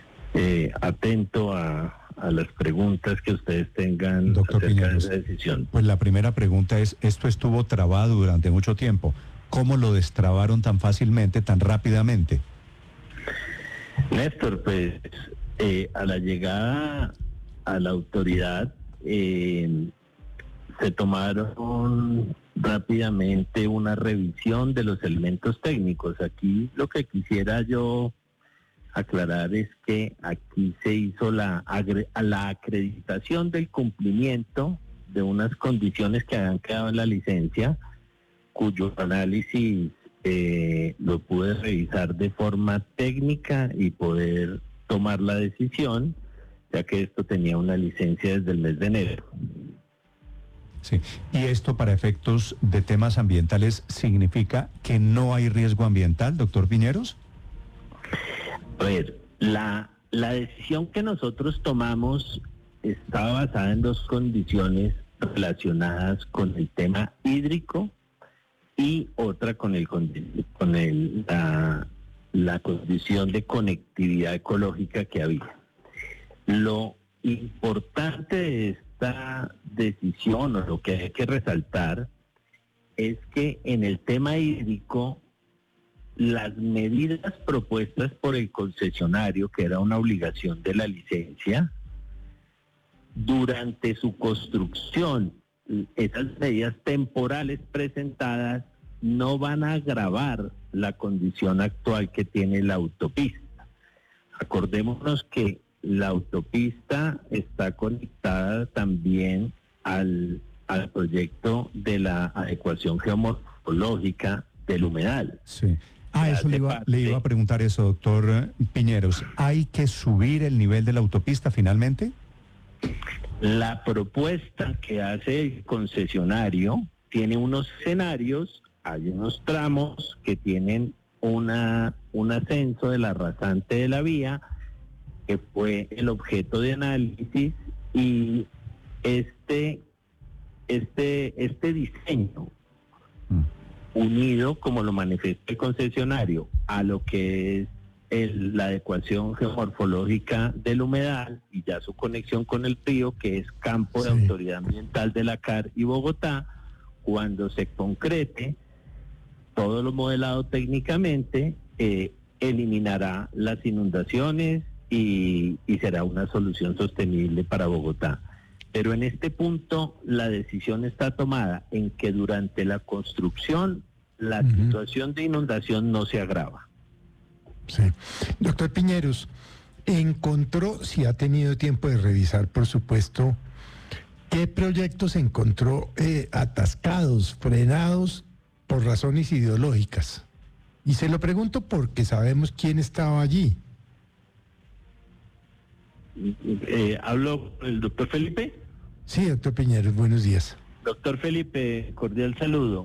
atento a las preguntas que ustedes tengan, doctor acerca Piñeros, de esa decisión. Pues la primera pregunta es, esto estuvo trabado durante mucho tiempo. ¿Cómo lo destrabaron tan fácilmente, tan rápidamente? Néstor, pues a la llegada a la autoridad se tomaron rápidamente una revisión de los elementos técnicos. Aquí lo que quisiera yo aclarar es que aquí se hizo la acreditación del cumplimiento de unas condiciones que habían quedado en la licencia, cuyo análisis lo pude revisar de forma técnica y poder tomar la decisión, ya que esto tenía una licencia desde el mes de enero. Sí, y esto para efectos de temas ambientales significa que no hay riesgo ambiental, doctor Piñeros. A ver, la decisión que nosotros tomamos está basada en 2 condiciones relacionadas con el tema hídrico y otra con la condición de conectividad ecológica que había. Lo importante de esta decisión, o lo que hay que resaltar, es que en el tema hídrico las medidas propuestas por el concesionario, que era una obligación de la licencia, durante su construcción, esas medidas temporales presentadas no van a agravar la condición actual que tiene la autopista. Acordémonos que la autopista está conectada también al proyecto de la adecuación geomorfológica del humedal. Sí. Eso le iba a preguntar eso, doctor Piñeros. ¿Hay que subir el nivel de la autopista finalmente? La propuesta que hace el concesionario tiene unos escenarios, hay unos tramos que tienen un ascenso de la rasante de la vía, que fue el objeto de análisis, y este diseño unido, como lo manifiesta el concesionario, a lo que es la adecuación geomorfológica del humedal y ya su conexión con el río, que es campo de autoridad ambiental de la CAR y Bogotá, cuando se concrete todo lo modelado técnicamente, eliminará las inundaciones y será una solución sostenible para Bogotá. Pero en este punto la decisión está tomada en que durante la construcción la situación de inundación no se agrava. Sí. Doctor Piñeros, encontró, si ha tenido tiempo de revisar, por supuesto, qué proyectos encontró atascados, frenados por razones ideológicas? Y se lo pregunto porque sabemos quién estaba allí. ¿Hablo con el doctor Felipe? Sí, doctor Piñeros, buenos días. Doctor Felipe, cordial saludo.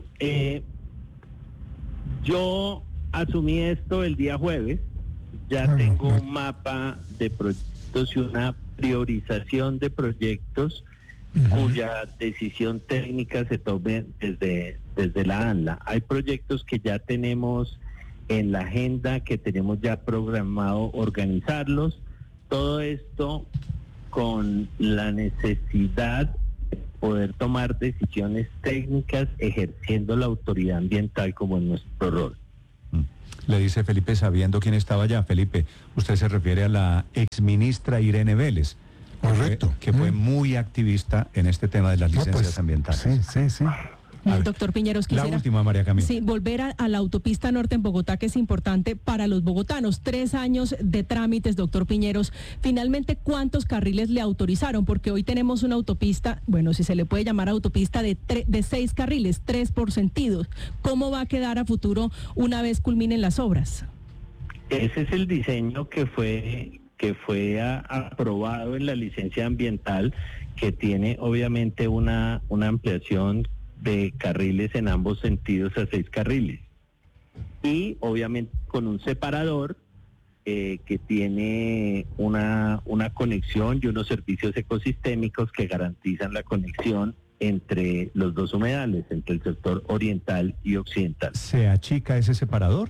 Yo asumí esto el día jueves, ya tengo un mapa de proyectos y una priorización de proyectos cuya decisión técnica se tome desde la ANLA. Hay proyectos que ya tenemos en la agenda, que tenemos ya programado organizarlos, todo esto con la necesidad de poder tomar decisiones técnicas ejerciendo la autoridad ambiental como en nuestro rol. Le dice Felipe sabiendo quién estaba allá. Felipe, usted se refiere a la exministra Irene Vélez. Correcto. Que fue muy activista en este tema de las licencias ambientales. Sí. Doctor Piñeros, quisiera... La última, María Camila. Sí, volver a la autopista norte en Bogotá, que es importante para los bogotanos. 3 años de trámites, doctor Piñeros. Finalmente, ¿cuántos carriles le autorizaron? Porque hoy tenemos una autopista, bueno, si se le puede llamar autopista, de 6 carriles, 3 por sentido. ¿Cómo va a quedar a futuro una vez culminen las obras? Ese es el diseño que fue aprobado en la licencia ambiental, que tiene obviamente una ampliación de carriles en ambos sentidos a 6 carriles. Y obviamente con un separador que tiene una conexión y unos servicios ecosistémicos que garantizan la conexión entre los dos humedales, entre el sector oriental y occidental. ¿Se achica ese separador?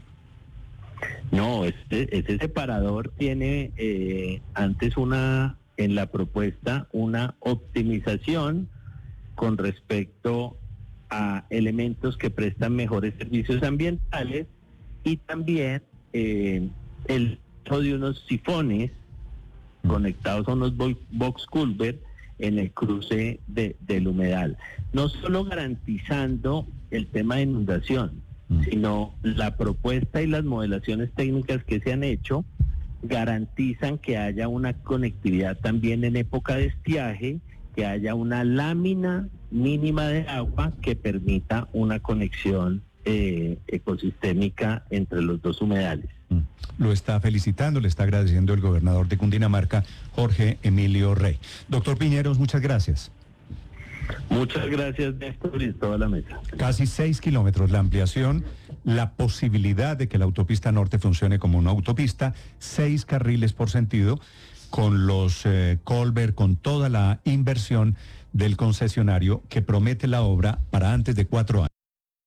No, ese separador tiene antes en la propuesta una optimización con respecto a elementos que prestan mejores servicios ambientales y también el uso de unos sifones conectados a unos box culvert en el cruce del humedal. No solo garantizando el tema de inundación, sino la propuesta y las modelaciones técnicas que se han hecho garantizan que haya una conectividad también en época de estiaje, que haya una lámina mínima de agua que permita una conexión ecosistémica entre los dos humedales. Lo está felicitando, le está agradeciendo el gobernador de Cundinamarca, Jorge Emilio Rey. Doctor Piñeros, muchas gracias. Muchas gracias, Néstor, y toda la mesa. Casi 6 kilómetros la ampliación, la posibilidad de que la autopista norte funcione como una autopista, 6 carriles por sentido, con los Colbert, con toda la inversión del concesionario que promete la obra para antes de 4 años.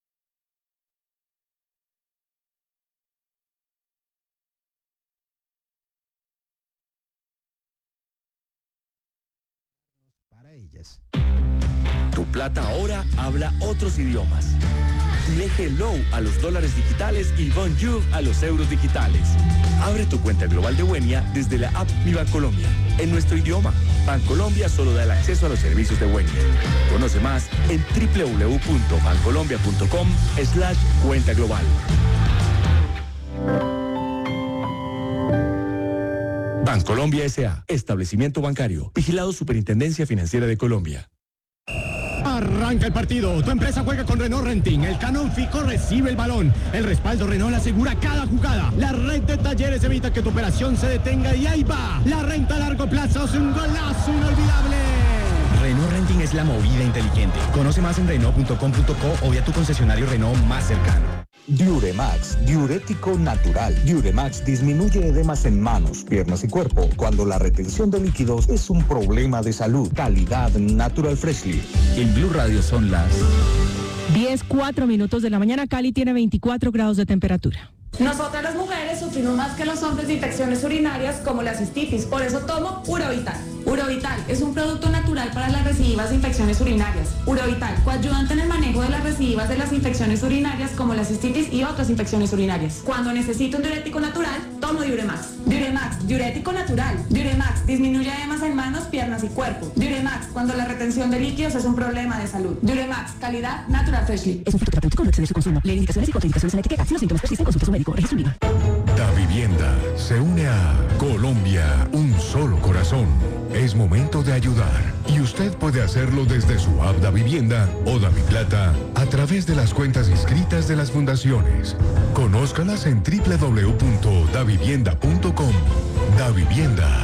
Para ellas. Tu plata ahora habla otros idiomas. Dile hello a los dólares digitales y bonjour a los euros digitales. Abre tu cuenta global de Wenia desde la app Mi Bancolombia. En nuestro idioma, Bancolombia solo da el acceso a los servicios de Wenia. Conoce más en www.bancolombia.com/cuenta global. Bancolombia S.A. Establecimiento bancario. Vigilado Superintendencia Financiera de Colombia. Arranca el partido, tu empresa juega con Renault Renting, el Canon Fico recibe el balón, el respaldo Renault asegura cada jugada, la red de talleres evita que tu operación se detenga y ahí va, la renta a largo plazo es un golazo inolvidable. Renault Renting es la movida inteligente. Conoce más en Renault.com.co o vía tu concesionario Renault más cercano. Diuremax, diurético natural. Diuremax disminuye edemas en manos, piernas y cuerpo cuando la retención de líquidos es un problema de salud. Calidad Natural Freshly. En Blue Radio son las 10:04 de la mañana. Cali tiene 24 grados de temperatura. Nosotras las mujeres sufrimos más que los hombres de infecciones urinarias como la cistitis, por eso tomo Urovital. Urovital es un producto natural para las recidivas de infecciones urinarias. Urovital, coayudante en el manejo de las recidivas de las infecciones urinarias como la cistitis y otras infecciones urinarias. Cuando necesito un diurético natural, tomo Diuremax. Diuremax, diurético natural. Diuremax, disminuye edemas en manos, piernas y cuerpo. Diuremax, cuando la retención de líquidos es un problema de salud. Diuremax, calidad Natural Freshly. Es un fitoterapéutico, no excede su consumo. Lee indicaciones y contraindicaciones en la etiqueta. Si los síntomas persisten, consulte a su médico. Registro UNIVA. Da Vivienda Davivienda se une a Colombia, un solo corazón. Es momento de ayudar y usted puede hacerlo desde su app Davivienda o Daviplata a través de las cuentas inscritas de las fundaciones. Conózcalas en www.davivienda.com. Davivienda.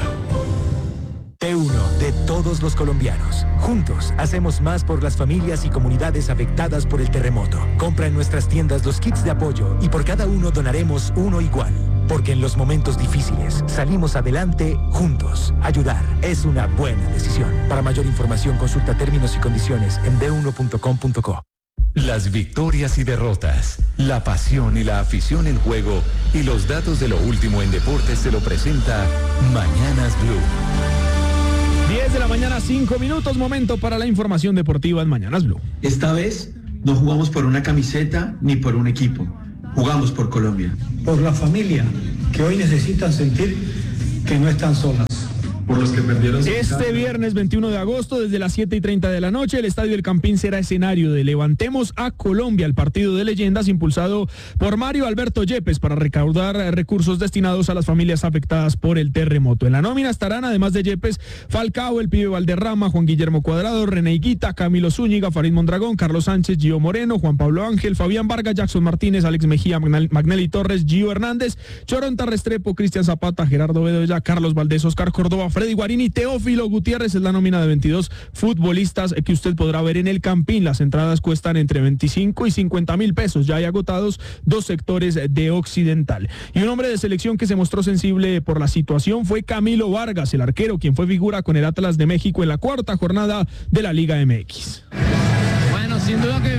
T1 de todos los colombianos. Juntos hacemos más por las familias y comunidades afectadas por el terremoto. Compra en nuestras tiendas los kits de apoyo y por cada uno donaremos uno igual. Porque en los momentos difíciles salimos adelante juntos. Ayudar es una buena decisión. Para mayor información consulta términos y condiciones en d1.com.co. Las victorias y derrotas, la pasión y la afición en juego y los datos de lo último en deportes se lo presenta Mañanas Blue. 10 de la mañana, 5 minutos, momento para la información deportiva en Mañanas Blue. Esta vez no jugamos por una camiseta ni por un equipo, jugamos por Colombia. Por la familia, que hoy necesitan sentir que no están solas. Por los que perdieron. Este viernes 21 de agosto, desde las 7:30 de la noche, el Estadio El Campín será escenario de Levantemos a Colombia, el partido de leyendas impulsado por Mario Alberto Yepes para recaudar recursos destinados a las familias afectadas por el terremoto. En la nómina estarán, además de Yepes, Falcao, el Pibe Valderrama, Juan Guillermo Cuadrado, René Higuita, Camilo Zúñiga, Farid Mondragón, Carlos Sánchez, Gio Moreno, Juan Pablo Ángel, Fabián Vargas, Jackson Martínez, Alex Mejía, Magnelli Torres, Gio Hernández, Choronta Restrepo, Cristian Zapata, Gerardo Bedoya, Carlos Valdés, Oscar Córdoba, Freddy Guarini, Teófilo Gutiérrez. Es la nómina de 22 futbolistas que usted podrá ver en el Campín. Las entradas cuestan entre 25 y 50.000 pesos. Ya hay agotados 2 sectores de Occidental. Y un hombre de selección que se mostró sensible por la situación fue Camilo Vargas, el arquero, quien fue figura con el Atlas de México en la 4ª jornada de la Liga MX. Bueno, sin duda que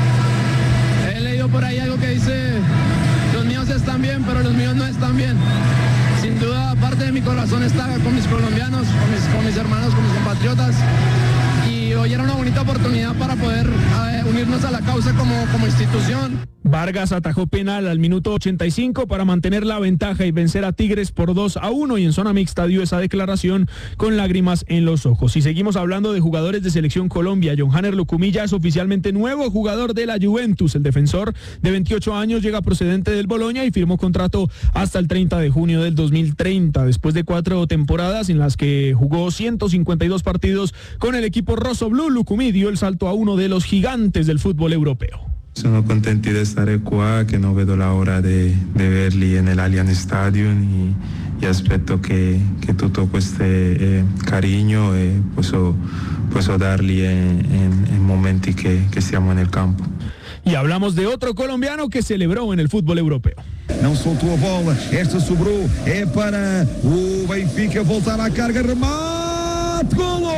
he leído por ahí algo que dice: los míos están bien, pero los míos no están bien. Sin duda, parte de mi corazón está con mis colombianos, con mis hermanos, con mis compatriotas. Y hoy era una bonita oportunidad para poder unirnos a la causa como institución. Vargas atajó penal al minuto 85 para mantener la ventaja y vencer a Tigres por 2-1, y en zona mixta dio esa declaración con lágrimas en los ojos. Y seguimos hablando de jugadores de Selección Colombia. John Hanner Lucumilla es oficialmente nuevo jugador de la Juventus. El defensor de 28 años llega procedente del Boloña y firmó contrato hasta el 30 de junio del 2030. Después de 4 temporadas en las que jugó 152 partidos con el equipo rossoblu, Lucumí dio el salto a uno de los gigantes del fútbol europeo. Sono contenti di stare qua, che non vedo la hora di verli nell'Allianz Stadium e aspetto che tutto questo cariño posso darli en momenti che stiamo nel campo. Y hablamos de otro colombiano que celebró en el fútbol europeo. Não soltou a bola, esta sobrou, é para o Benfica voltar à carga, remate, golo!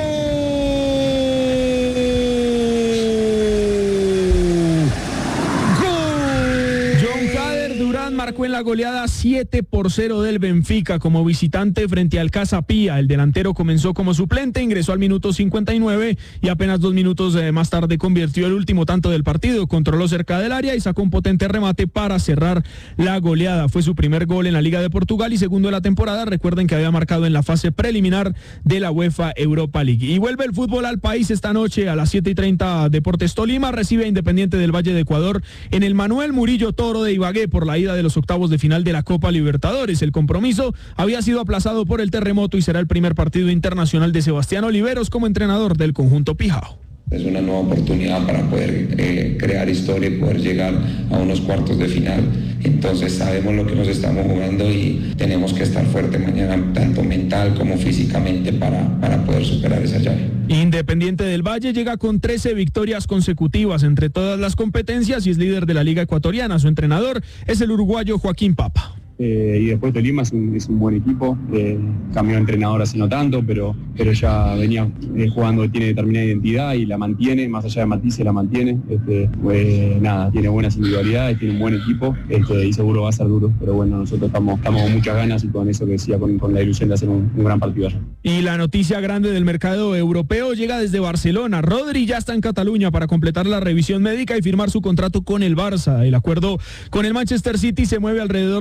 Marcó en la goleada 7-0 del Benfica como visitante frente al Casa Pia. El delantero comenzó como suplente, ingresó al minuto 59 y apenas 2 minutos más tarde convirtió el último tanto del partido. Controló cerca del área y sacó un potente remate para cerrar la goleada. Fue su primer gol en la Liga de Portugal y segundo de la temporada. Recuerden que había marcado en la fase preliminar de la UEFA Europa League. Y vuelve el fútbol al país esta noche a las 7:30. Deportes Tolima recibe a Independiente del Valle de Ecuador en el Manuel Murillo Toro de Ibagué por la ida de los octavos de final de la Copa Libertadores. El compromiso había sido aplazado por el terremoto y será el primer partido internacional de Sebastián Oliveros como entrenador del conjunto Pijao. Es una nueva oportunidad para poder crear historia y poder llegar a unos cuartos de final. Entonces sabemos lo que nos estamos jugando y tenemos que estar fuerte mañana, tanto mental como físicamente, para poder superar esa llave. Independiente del Valle llega con 13 victorias consecutivas entre todas las competencias y es líder de la Liga Ecuatoriana. Su entrenador es el uruguayo Joaquín Papa. Y después Tolima es un buen equipo, cambió de entrenador hace no tanto, pero ya venía jugando, tiene determinada identidad y la mantiene, más allá de matices la mantiene, tiene buenas individualidades, tiene un buen equipo y seguro va a ser duro, pero bueno, nosotros estamos con muchas ganas y con eso que decía, con la ilusión de hacer un gran partido allá. Y la noticia grande del mercado europeo llega desde Barcelona. Rodri ya está en Cataluña para completar la revisión médica y firmar su contrato con el Barça. El acuerdo con el Manchester City se mueve alrededor de los 60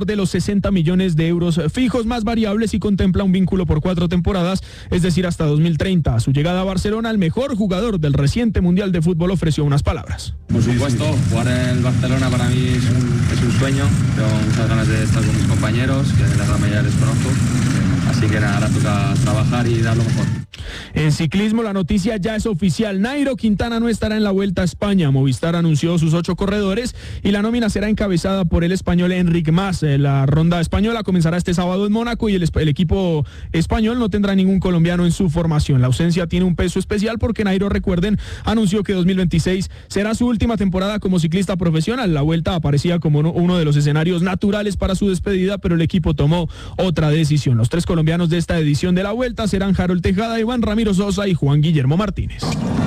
60 millones de euros fijos más variables y contempla un vínculo por 4 temporadas, es decir, hasta 2030. A su llegada a Barcelona, el mejor jugador del reciente Mundial de Fútbol ofreció unas palabras. Por supuesto, jugar en el Barcelona para mí es un sueño. Tengo muchas ganas de estar con mis compañeros, que la gran mayoría les conozco. Así que nada, ahora toca trabajar y dar lo mejor. En ciclismo, la noticia ya es oficial. Nairo Quintana no estará en la Vuelta a España. Movistar anunció sus 8 corredores y la nómina será encabezada por el español Enric Mas. La ronda española comenzará este sábado en Mónaco y el equipo español no tendrá ningún colombiano en su formación. La ausencia tiene un peso especial porque Nairo, recuerden, anunció que 2026 será su última temporada como ciclista profesional. La Vuelta aparecía como uno de los escenarios naturales para su despedida, pero el equipo tomó otra decisión. Los 3 colombianos de esta edición de la Vuelta serán Harold Tejada, Iván Ramiro Sosa y Juan Guillermo Martínez.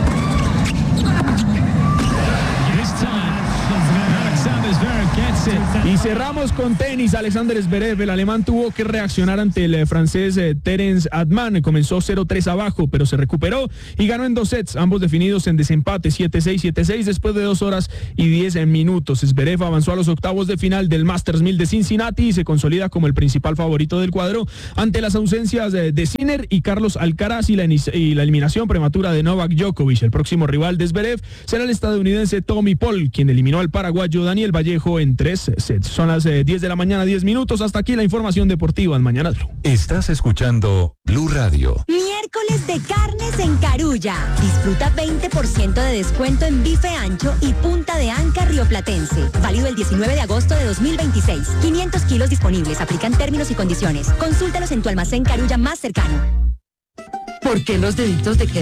Y cerramos con tenis. Alexander Zverev, el alemán, tuvo que reaccionar ante el francés Terence Adman. Comenzó 0-3 abajo, pero se recuperó y ganó en 2 sets, ambos definidos en desempate 7-6, 7-6 después de 2 horas y 10 minutos. Zverev avanzó a los octavos de final del Masters 1000 de Cincinnati y se consolida como el principal favorito del cuadro ante las ausencias de Sinner y Carlos Alcaraz y la eliminación prematura de Novak Djokovic. El próximo rival de Zverev será el estadounidense Tommy Paul, quien eliminó al paraguayo Daniel Vallejo en 3 sets. Son las 10 de la mañana, 10 minutos. Hasta aquí la información deportiva en Mañanas Blue. Estás escuchando Blue Radio. Miércoles de carnes en Carulla. Disfruta 20% de descuento en bife ancho y punta de anca rioplatense. Válido el 19 de agosto de 2026. 500 kilos disponibles. Aplican términos y condiciones. Consúltalos en tu almacén Carulla más cercano. ¿Por qué los deditos de queso